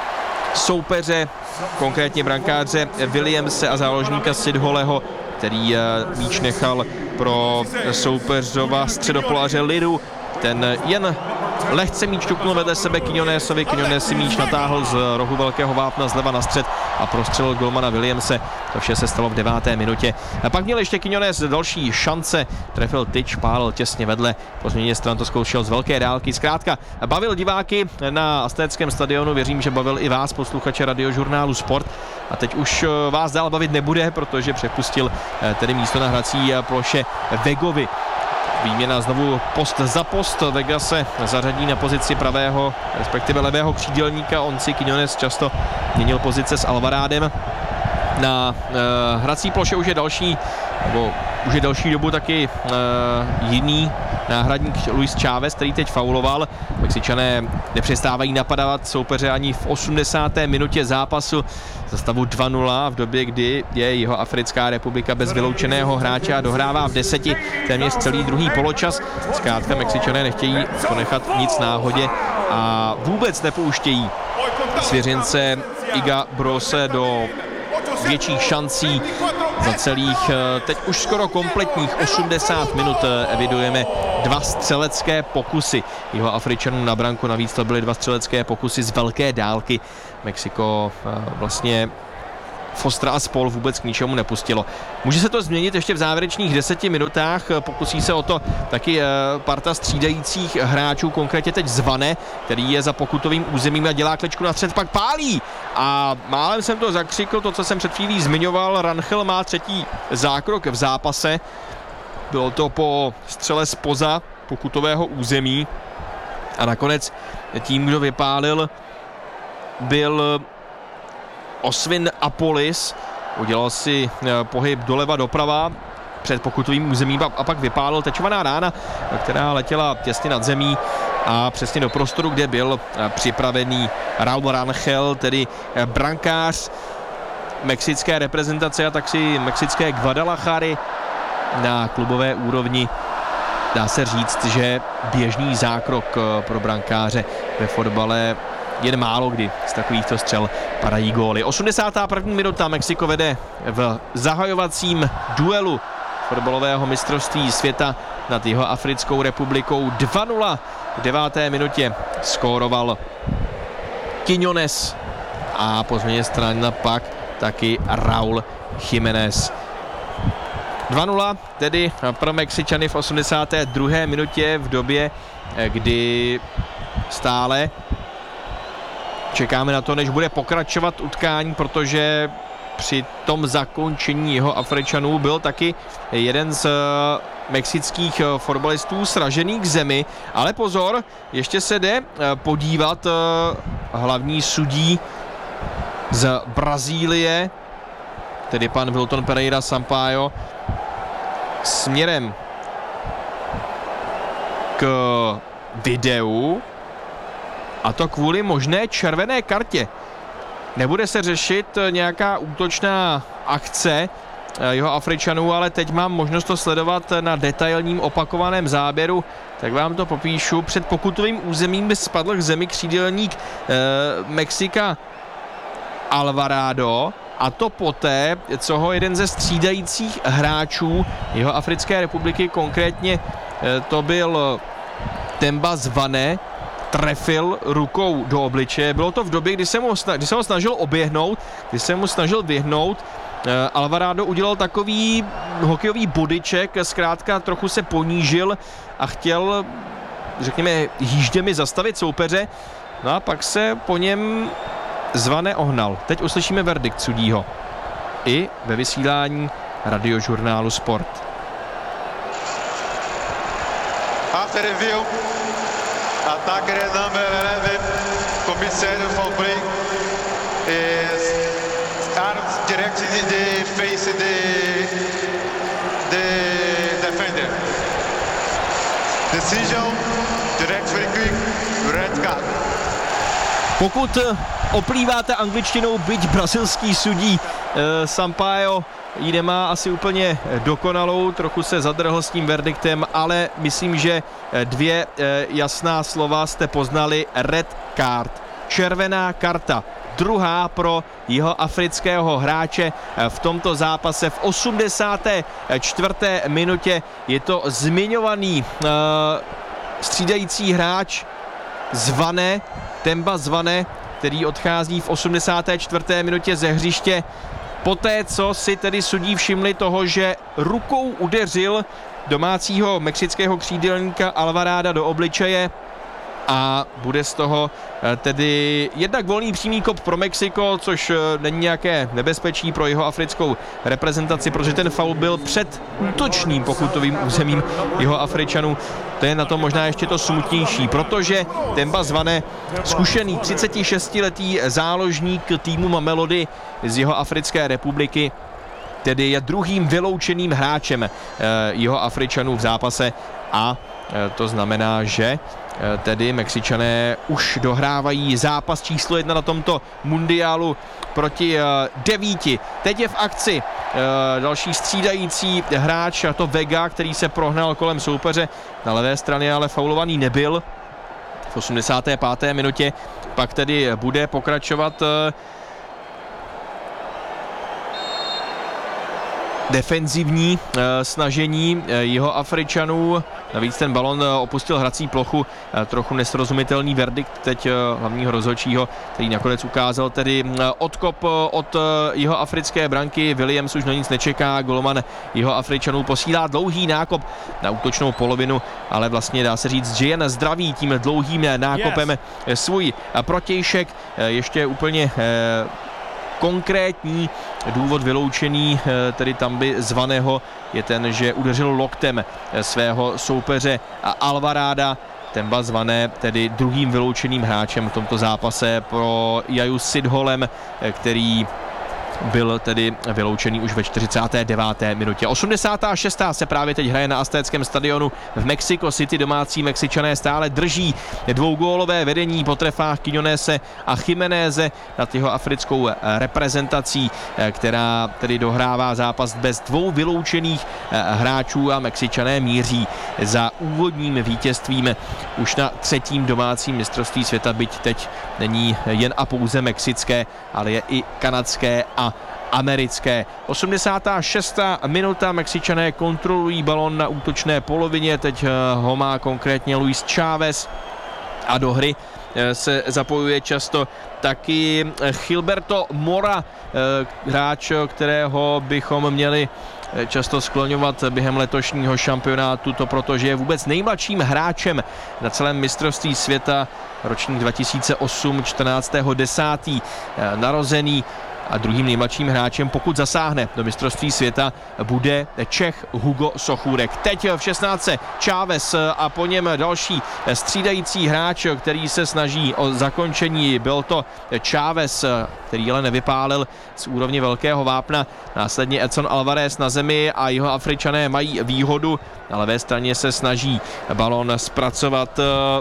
soupeře, konkrétně brankáře Williamse a záložníka Sidholeho, který míč nechal pro soupeřova středopolaře Liru. Ten jen lehce míč ťuknul vedle sebe Quiñonesovi. Quiñones si míč natáhl z rohu velkého vápna zleva na střed a prostřelil golmana Williamse. To vše se stalo v deváté minutě. A pak měl ještě Quiñones další šance, trefil tyč, pálil těsně vedle, po změně stran to zkoušel z velké dálky. Zkrátka bavil diváky na Aztéckém stadionu, věřím, že bavil i vás, posluchače Radiožurnálu Sport. A teď už vás dál bavit nebude, protože přepustil tedy místo na hrací ploše Vegovi. Výměna znovu post za post. Vega se zařadí na pozici pravého, respektive levého křídelníka. On si Quiñones často měnil pozice s Alvarádem. Na uh, hrací ploše už je další, nebo už je další dobu taky uh, jiný náhradník Luis Chávez, který teď fauloval. Mexičané nepřestávají napadávat soupeře ani v osmdesáté minutě zápasu za stavu dva nula v době, kdy je Jihoafrická republika bez vyloučeného hráče a dohrává v deseti téměř celý druhý poločas. Zkrátka Mexičané nechtějí ponechat nic náhodě a vůbec nepouštějí svěřence Iga Brose do větších šancí. Za celých teď už skoro kompletních osmdesát minut evidujeme dva střelecké pokusy Jihoafričanů na branku, navíc to byly dva střelecké pokusy z velké dálky. Mexiko vlastně Fostra a spol vůbec k ničemu nepustilo. Může se to změnit ještě v závěrečných deseti minutách, pokusí se o to taky parta střídajících hráčů, konkrétně teď Zvane, který je za pokutovým územím a dělá kličku na střed, pak pálí. A málem jsem to zakřikl, to, co jsem před chvílí zmiňoval, Rangel má třetí zákrok v zápase. Bylo to po střele zpoza pokutového území a nakonec tím, kdo vypálil, byl Osvin Apolis. Udělal si pohyb doleva doprava před pokutovým územím a pak vypálil tečovaná rána, která letěla těsně nad zemí a přesně do prostoru, kde byl připravený Raúl Rangel, tedy brankář mexické reprezentace a tak si mexické Guadalajary na klubové úrovni. Dá se říct, že běžný zákrok pro brankáře ve fotbale, jen málo kdy z takovýchto střel padají góly. osmdesátá první minuta, Mexiko vede v zahajovacím duelu fotbalového mistrovství světa nad Jihoafrickou republikou dva nula. V deváté minutě skóroval Quiñones a po změně strany pak taky Raúl Jiménez. dva nula tedy pro Mexičany v osmdesáté druhé minutě v době, kdy stále čekáme na to, než bude pokračovat utkání, protože při tom zakončení Jihoafričanů byl taky jeden z mexických fotbalistů sražený k zemi. Ale pozor, ještě se jde podívat hlavní sudí z Brazílie, tedy pan Wilton Pereira Sampaio, směrem k videu, a to kvůli možné červené kartě. Nebude se řešit nějaká útočná akce Jihoafričanů, ale teď mám možnost to sledovat na detailním opakovaném záběru, tak vám to popíšu. Před pokutovým územím by spadl k zemi křídelník eh, Mexika Alvarado, a to poté, co ho jeden ze střídajících hráčů Jihoafrické republiky, konkrétně eh, to byl Temba Zvane, trefil rukou do obličeje. Bylo to v době, kdy se mu, kdy se mu snažil oběhnout, kdy se mu snažil vyhnout. Alvarado udělal takový hokejový bodyček, zkrátka trochu se ponížil a chtěl, řekněme, jížděmi zastavit soupeře. No a pak se po něm Zvane ohnal. Teď uslyšíme verdikt sudího i ve vysílání radiožurnálu Sport. After review, attacker number eleven, commissaire for play, is arms directed in the face of the, the defender. Decision, direct very quick, red card. Pokud oplýváte angličtinou, byť brazilský sudí eh, Sampaio ji nemá asi úplně dokonalou, trochu se zadrhl s tím verdiktem, ale myslím, že dvě eh, jasná slova jste poznali. Red card, červená karta, druhá pro jihoafrického hráče v tomto zápase v osmdesáté čtvrté minutě. Je to zmiňovaný eh, střídající hráč Zvane, Temba Zvane, který odchází v osmdesáté čtvrté minutě ze hřiště poté, co si tedy sudí všimli toho, že rukou udeřil domácího mexického křídelníka Alvarada do obličeje a bude z toho tedy jednak volný přímý kop pro Mexiko, což není nějaké nebezpečí pro jihoafrickou reprezentaci, protože ten faul byl před útočným pokutovým územím Jihoafričanů. To je na tom možná ještě to smutnější, protože Temba Zvane, zkušený třicetišestiletý záložník týmu Mamelody z Jihoafrické republiky, tedy je druhým vyloučeným hráčem jeho Afričanů v zápase a to znamená, že tedy Mexičané už dohrávají zápas číslo jedna na tomto mundiálu proti devíti. Teď je v akci další střídající hráč, a to Vega, který se prohnal kolem soupeře. Na levé straně ale faulovaný nebyl v osmdesáté páté minutě. Pak tedy bude pokračovat defenzivní e, snažení e, jeho Afričanů. Navíc ten balon e, opustil hrací plochu. E, trochu nesrozumitelný verdikt teď e, hlavního rozhodčího, který nakonec ukázal tedy e, odkop e, od e, jeho africké branky. Williams už na nic nečeká. Golman jeho Afričanů posílá dlouhý nákop na útočnou polovinu, ale vlastně dá se říct, že jen zdraví tím dlouhým nákopem yes. svůj protějšek. E, ještě úplně e, konkrétní důvod vyloučení tedy Tamby zvaného je ten, že udeřil loktem svého soupeře Alvaráda. Temba zvané tedy druhým vyloučeným hráčem v tomto zápase pro Jaju Sidholem, který byl tedy vyloučený už ve čtyřicáté deváté minutě. osmdesátá šestá se právě teď hraje na Aztéckém stadionu v Mexico City. Domácí Mexičané stále drží dvougólové vedení po trefách Quiñonese a Jiméneze nad jeho africkou reprezentací, která tedy dohrává zápas bez dvou vyloučených hráčů a Mexičané míří za úvodním vítězstvím už na třetím domácím mistrovství světa, byť teď není jen a pouze mexické, ale je i kanadské a americké. osmdesátá šestá minuta, Mexičané kontrolují balon na útočné polovině, teď ho má konkrétně Luis Chávez a do hry se zapojuje často taky Gilberto Mora, hráč, kterého bychom měli často skloňovat během letošního šampionátu, to protože je vůbec nejmladším hráčem na celém mistrovství světa, ročník dva tisíce osm, čtrnáctého desátého narozený, a druhým nejmladším hráčem, pokud zasáhne do mistrovství světa, bude Čech Hugo Sochůrek. Teď v šestnáctce Chávez a po něm další střídající hráč, který se snaží o zakončení. Byl to Chávez, který ale nevypálil z úrovně velkého vápna. Následně Edson Alvarez na zemi a jeho Afričané mají výhodu. Na levé straně se snaží balon zpracovat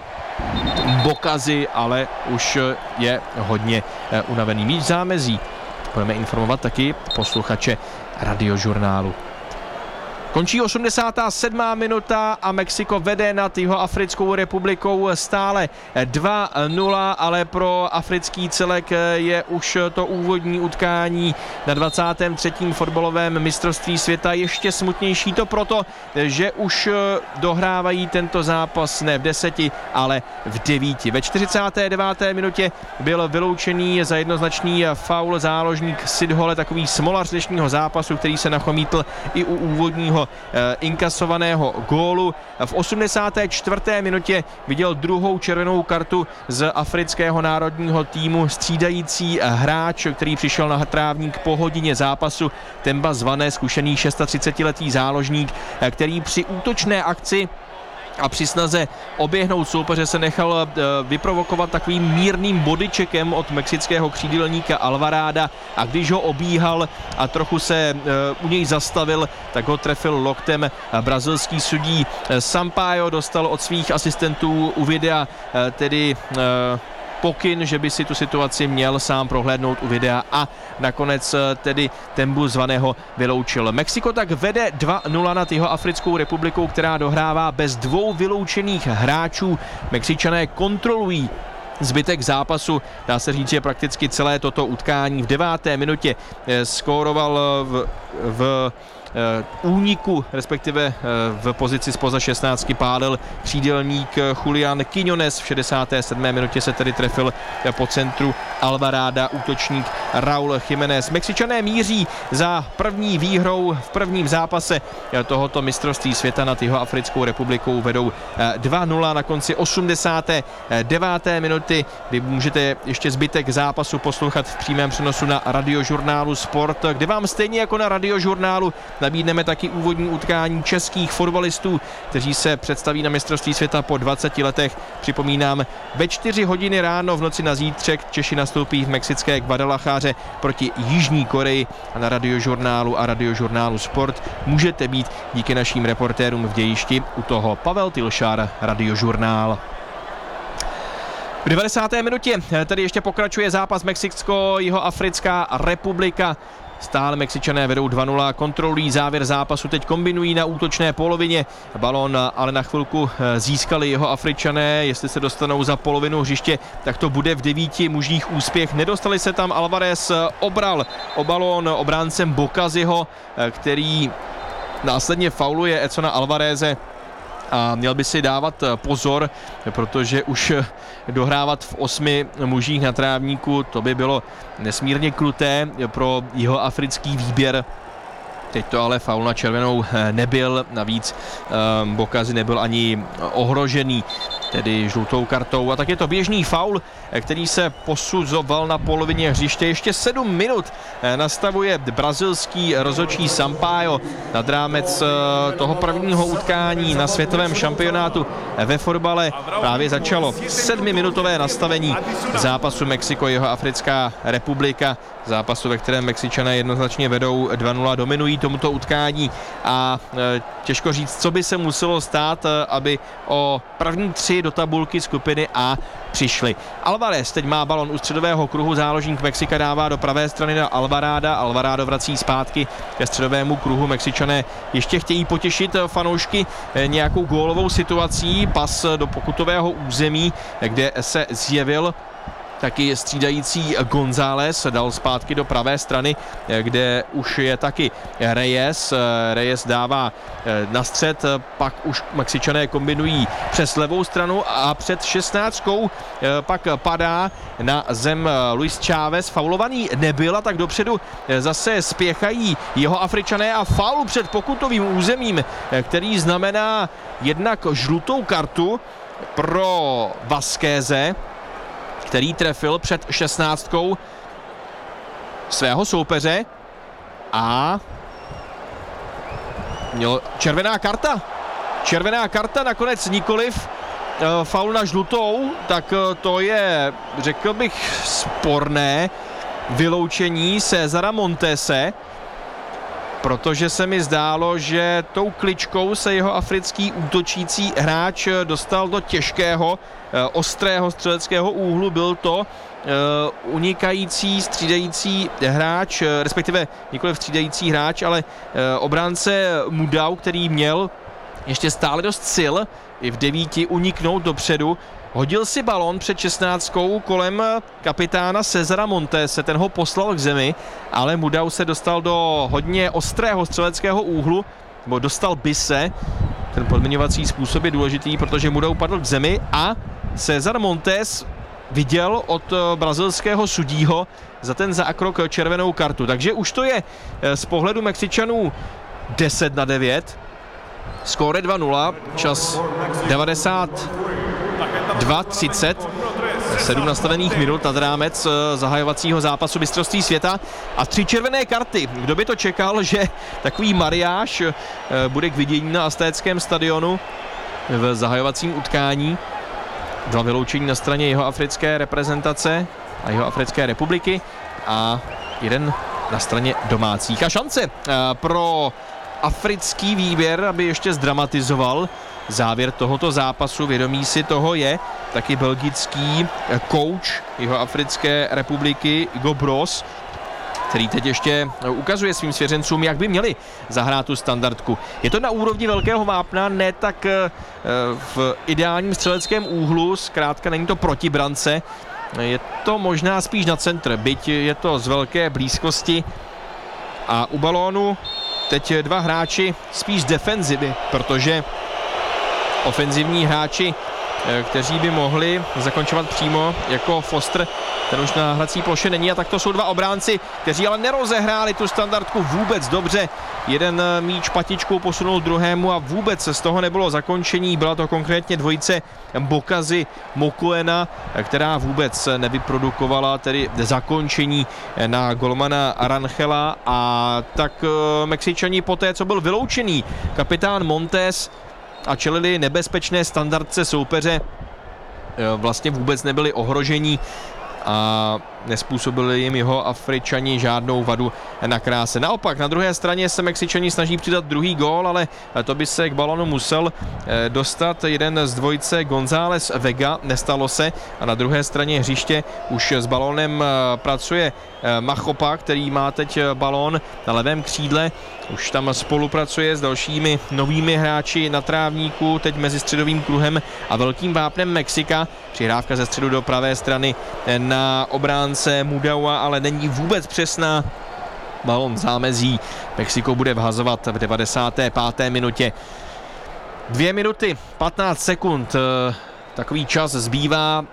Bokazi, ale už je hodně unavený. Míč zámezí. Budeme informovat taky posluchače Radiožurnálu. Končí osmdesátá sedmá minuta a Mexiko vede nad Jihoafrickou republikou stále dva nula, ale pro africký celek je už to úvodní utkání na dvacátém třetím fotbalovém mistrovství světa ještě smutnější. To proto, že už dohrávají tento zápas ne v deseti, ale v devíti. Ve čtyřicáté deváté minutě byl vyloučený za jednoznačný faul záložník Sidhole, takový smolař dnešního zápasu, který se nachomítl i u úvodního inkasovaného gólu. V osmdesáté čtvrté minutě viděl druhou červenou kartu z afrického národního týmu střídající hráč, který přišel na trávník po hodině zápasu. Temba zvané, zkušený třicetišestiletý záložník, který při útočné akci a při snaze oběhnout soupeře se nechal vyprovokovat takovým mírným bodyčekem od mexického křídelníka Alvaráda, a když ho obíhal a trochu se u něj zastavil, tak ho trefil loktem brazilský sudí Sampaio. Dostal od svých asistentů u videa tedy pokyn, že by si tu situaci měl sám prohlédnout u videa, a nakonec tedy Tembu zvaného vyloučil. Mexiko tak vede dva nula nad Jihoafrickou republikou, která dohrává bez dvou vyloučených hráčů. Mexičané kontrolují zbytek zápasu, dá se říct, že prakticky celé toto utkání. V deváté minutě skóroval v, v úniku, respektive v pozici spoza šestnáctky pálil křídelník Julián Quiñones. V šedesáté sedmé minutě se tedy trefil po centru Alvaráda útočník Raúl Jiménez. Mexičané míří za první výhrou v prvním zápase tohoto mistrovství světa nad Jihoafrickou republikou. Vedou dva nula na konci osmdesáté deváté minuty, kdy můžete ještě zbytek zápasu poslouchat v přímém přenosu na Radiožurnálu Sport, kde vám stejně jako na Radiožurnálu nabídneme taky úvodní utkání českých fotbalistů, kteří se představí na mistrovství světa po dvaceti letech. Připomínám, ve čtyři hodiny ráno v noci na zítřek Češi nastupují nastoupí v mexické Guadalajáře proti Jižní Koreji a na Radiožurnálu a Radiožurnálu Sport můžete být díky našim reportérům v dějišti u toho. Pavel Tilšár, Radiožurnál. V devadesáté minutě tady ještě pokračuje zápas Mexicko-Jihoafrická republika. Stále Mexičané vedou dva nula, kontrolují závěr zápasu, teď kombinují na útočné polovině. Balón ale na chvilku získali Jihoafričané, jestli se dostanou za polovinu hřiště, tak to bude v devíti mužích úspěch. Nedostali se tam, Alvarez obral o balón obráncem Bocaziho, který následně fauluje Edsona Alvareze. A měl by si dávat pozor, protože už dohrávat v osmi mužích na trávníku, to by bylo nesmírně kruté pro jihoafrický výběr. Teď to ale faul na červenou nebyl, navíc um, Bocazi nebyl ani ohrožený, tedy žlutou kartou. A tak je to běžný faul, který se posuzoval na polovině hřiště. Ještě sedm minut nastavuje brazilský rozhodčí Sampaio nad rámec toho prvního utkání na světovém šampionátu ve fotbale. Právě začalo sedmiminutové nastavení zápasu Mexiko-Jihoafrická republika. Zápasu, ve kterém Mexičané jednoznačně vedou dva nula, dominují tomuto utkání a e, těžko říct, co by se muselo stát, e, aby o první tři do tabulky skupiny A přišli. Alvarez teď má balon u středového kruhu, záložník Mexika dává do pravé strany na Alvarada, Alvarado vrací zpátky ke středovému kruhu. Mexičané ještě chtějí potěšit fanoušky e, nějakou gólovou situací, pas do pokutového území, kde se zjevil taky střídající González, dal zpátky do pravé strany, kde už je taky Reyes. Reyes dává na střed, pak už Mexičané kombinují přes levou stranu a před šestnáctkou pak padá na zem Luis Chávez. Faulovaný nebyl a tak dopředu zase spěchají Jihoafričané a faul před pokutovým územím, který znamená jednak žlutou kartu pro Vasqueze, který trefil před šestnáctkou svého soupeře a měl červená karta. Červená karta nakonec nikoliv, e, faul na žlutou, tak e, to je, řekl bych, sporné vyloučení Césara Montese, protože se mi zdálo, že tou kličkou se jeho africký útočící hráč dostal do těžkého, ostrého střeleckého úhlu. Byl to uh, unikající, střídající hráč, respektive nikoliv střídající hráč, ale uh, obránce Mudau, který měl ještě stále dost sil i v devíti uniknout dopředu. Hodil si balón před šestnáctkou kolem kapitána Césara Montese, ten ho poslal k zemi, ale Mudau se dostal do hodně ostrého střeleckého úhlu, nebo dostal by se. Ten podmiňovací způsob je důležitý, protože Mudau padl k zemi a César Montes viděl od brazilského sudího za ten zákrok červenou kartu. Takže už to je z pohledu Mexičanů deset na devět. Skóre dva nula, čas devadesát dva třicet, sedm nastavených minut nad rámec zahajovacího zápasu mistrovství světa a tři červené karty. Kdo by to čekal, že takový mariáš bude k vidění na Aztéckém stadionu v zahajovacím utkání. Dva vyloučení na straně jihoafrické reprezentace a Jihoafrické republiky a jeden na straně domácích. A šance pro africký výběr, aby ještě zdramatizoval závěr tohoto zápasu, vědomí si toho je taky belgický kouč Jihoafrické republiky Hugo Broos, který teď ještě ukazuje svým svěřencům, jak by měli zahrát tu standardku. Je to na úrovni velkého vápna, ne tak v ideálním střeleckém úhlu, zkrátka není to proti brance, je to možná spíš na centr, byť je to z velké blízkosti a u balónu teď dva hráči spíš z defenzivy, protože ofenzivní hráči, kteří by mohli zakončovat přímo jako Foster, ten už na hrací ploše není, a tak to jsou dva obránci, kteří ale nerozehráli tu standardku vůbec dobře. Jeden míč patičkou posunul druhému a vůbec z toho nebylo zakončení. Byla to konkrétně dvojice Bocazi Mokoena, která vůbec nevyprodukovala tedy zakončení na golmana Aranchela, a tak Mexičani poté, co byl vyloučený kapitán Montes a čelili nebezpečné standardce soupeře, vlastně vůbec nebyli ohrožení a nespůsobili jim jeho Afričani žádnou vadu na kráse. Naopak, na druhé straně se Mexičani snaží přidat druhý gól, ale to by se k balonu musel dostat jeden z dvojice González Vega, nestalo se. A na druhé straně hřiště už s balónem pracuje Machopa, který má teď balón na levém křídle. Už tam spolupracuje s dalšími novými hráči na trávníku, teď mezi středovým kruhem a velkým vápnem Mexika. Přihrávka ze středu do pravé strany na obránce Mudaua, ale není vůbec přesná. Balón zámezí. Mexiko bude vhazovat v devadesáté páté minutě. Dvě minuty, patnáct sekund. Takový čas zbývá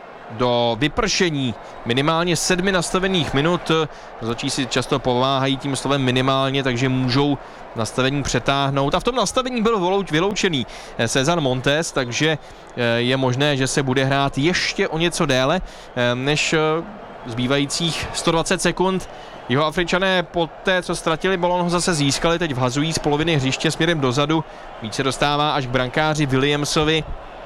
do vypršení minimálně sedmi nastavených minut. Rozhodčí si často pomáhají tím slovem minimálně, takže můžou nastavení přetáhnout. A v tom nastavení byl vyloučený Cezar Montes, takže je možné, že se bude hrát ještě o něco déle než zbývajících sto dvacet sekund. Jeho Afričané po té, co ztratili balón, ho zase získali, teď vhazují z poloviny hřiště směrem dozadu. Více dostává až k brankáři Williamsovi,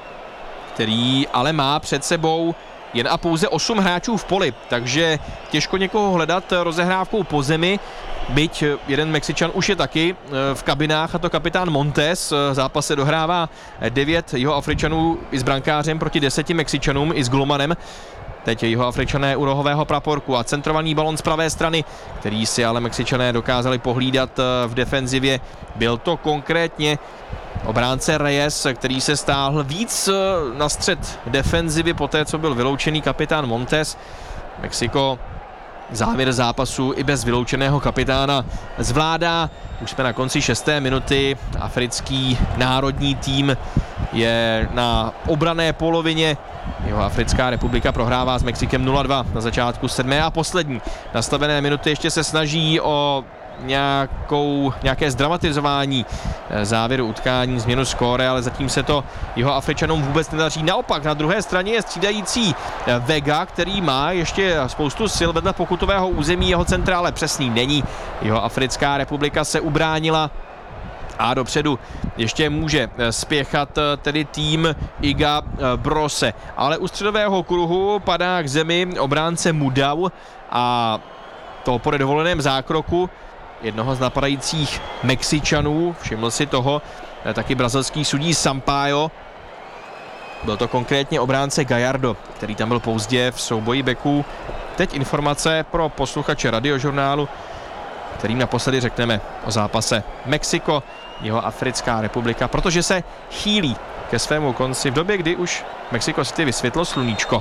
který ale má před sebou jen a pouze osm hráčů v poli, takže těžko někoho hledat rozehrávkou po zemi, byť jeden Mexičan už je taky v kabinách, a to kapitán Montes. Zápas se dohrává devět jeho Afričanů i s brankářem proti deseti Mexičanům i s Glomanem. Teď je jeho Afričané u rohového praporku a centrovaný balon z pravé strany, který si ale Mexičané dokázali pohlídat v defenzivě. Byl to konkrétně obránce Reyes, který se stáhl víc na střed defenzivy poté, co byl vyloučený kapitán Montes. Mexiko závěr zápasu i bez vyloučeného kapitána zvládá. Už jsme na konci šesté minuty. Africký národní tým je na obranné polovině. Jeho Africká republika prohrává s Mexikem nula dva na začátku sedmé a poslední nastavené minuty. Ještě se snaží o nějakou, nějaké zdramatizování závěru utkání, změnu skóre, ale zatím se to jeho Afričanům vůbec nedaří. Naopak na druhé straně je střídající Vega, který má ještě spoustu sil vedle pokutového území, jeho centrále přesný není. Jeho Africká republika se ubránila a dopředu ještě může spěchat tedy tým Iga Brose. Ale u středového kruhu padá k zemi obránce Mudau a to po nedovoleném zákroku jednoho z napadajících Mexičanů, všiml si toho taky brazilský sudí Sampaio. Byl to konkrétně obránce Gallardo, který tam byl pozdě v souboji beků. Teď informace pro posluchače Radiožurnálu, kterým naposledy řekneme o zápase Mexiko, jeho Africká republika, protože se chýlí ke svému konci v době, kdy už Mexico City vysvětlo sluníčko.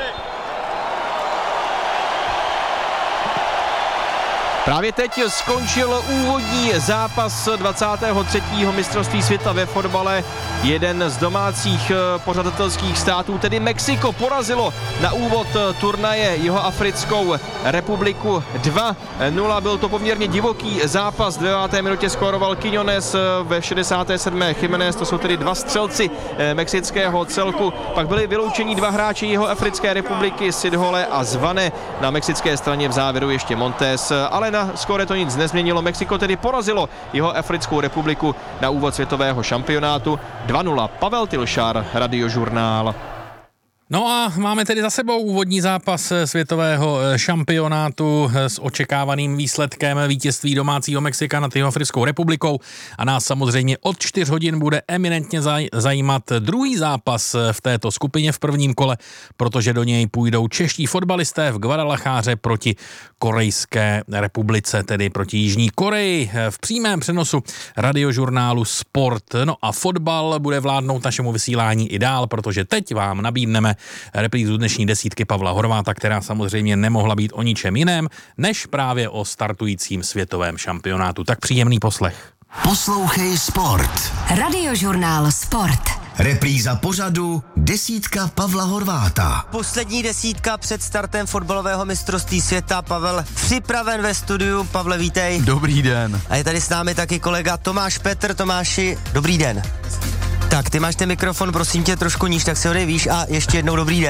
Právě teď skončil úvodní zápas dvacátého třetího mistrovství světa ve fotbale. Jeden z domácích pořadatelských států, tedy Mexiko, porazilo na úvod turnaje jeho Africkou republiku dva nula. Byl to poměrně divoký zápas. V deváté minutě skóroval Quiñones, ve šedesáté sedmé Jiménez, to jsou tedy dva střelci mexického celku. Pak byli vyloučeni dva hráči jeho Africké republiky, Sidhole a Zvane. Na mexické straně v závěru ještě Montes, ale na skóre to nic nezměnilo. Mexiko tedy porazilo jeho Africkou republiku na úvod světového šampionátu dva nula. Pavel Tilšar, Radiožurnál. No a máme tedy za sebou úvodní zápas světového šampionátu s očekávaným výsledkem vítězství domácího Mexika nad Jihoafrickou republikou a nás samozřejmě od čtyř hodin bude eminentně zajímat druhý zápas v této skupině v prvním kole, protože do něj půjdou čeští fotbalisté v Guadalajáře proti Korejské republice, tedy proti Jižní Koreji v přímém přenosu Radiožurnálu Sport. No a fotbal bude vládnout našemu vysílání i dál, protože teď vám nabídneme reprízu dnešní desítky Pavla Horváta, která samozřejmě nemohla být o ničem jiném, než právě o startujícím světovém šampionátu. Tak příjemný poslech. Poslouchej Sport. Radiožurnál Sport. Repríza pořadu desítka Pavla Horváta. Poslední desítka před startem fotbalového mistrovství světa. Pavel připraven ve studiu. Pavle, vítej. Dobrý den. A je tady s námi taky kolega Tomáš Petr. Tomáši, dobrý den. Tak, ty máš ten mikrofon, prosím tě, trošku níž, tak si ho dej výš a ještě jednou dobrý den.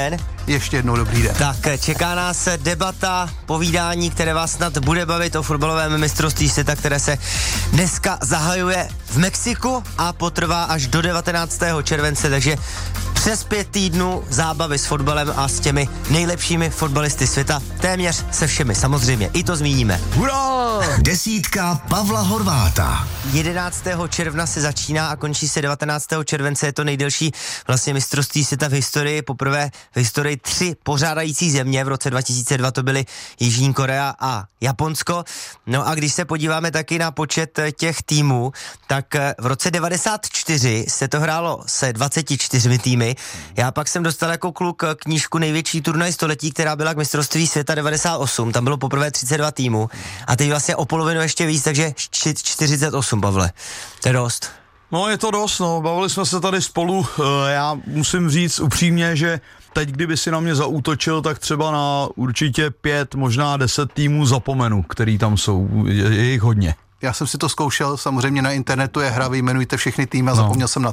ještě jednou dobrý den. Tak čeká nás debata, povídání, které vás snad bude bavit o fotbalovém mistrovství světa, které se dneska zahajuje v Mexiku a potrvá až do devatenáctého července, takže přes pět týdnů zábavy s fotbalem a s těmi nejlepšími fotbalisty světa, téměř se všemi, samozřejmě, i to zmíníme. Hurá! Desítka Pavla Horváta. jedenáctého června se začíná a končí se devatenáctého července, je to nejdelší vlastně mistrovství světa v historii, poprvé v historii tři pořádající země, v roce dva tisíce dva to byly Jižní Korea a Japonsko. No a když se podíváme taky na počet těch týmů, tak v roce devadesát čtyři se to hrálo se dvaceti čtyřmi týmy. Já pak jsem dostal jako kluk knížku Největší turnaj století, která byla k mistrovství světa devadesát osm, tam bylo poprvé třicet dva týmů a teď vlastně o polovinu ještě víc, takže čtyřicet osm, Pavle. To je dost. No je to dost, no, bavili jsme se tady spolu, já musím říct upřímně, že teď, kdyby si na mě zaútočil, tak třeba na určitě pět, možná deset týmů zapomenu, který tam jsou, je, je jich hodně. Já jsem si to zkoušel, samozřejmě na internetu je hra, vyjmenujte všechny týmy a no. zapomněl jsem na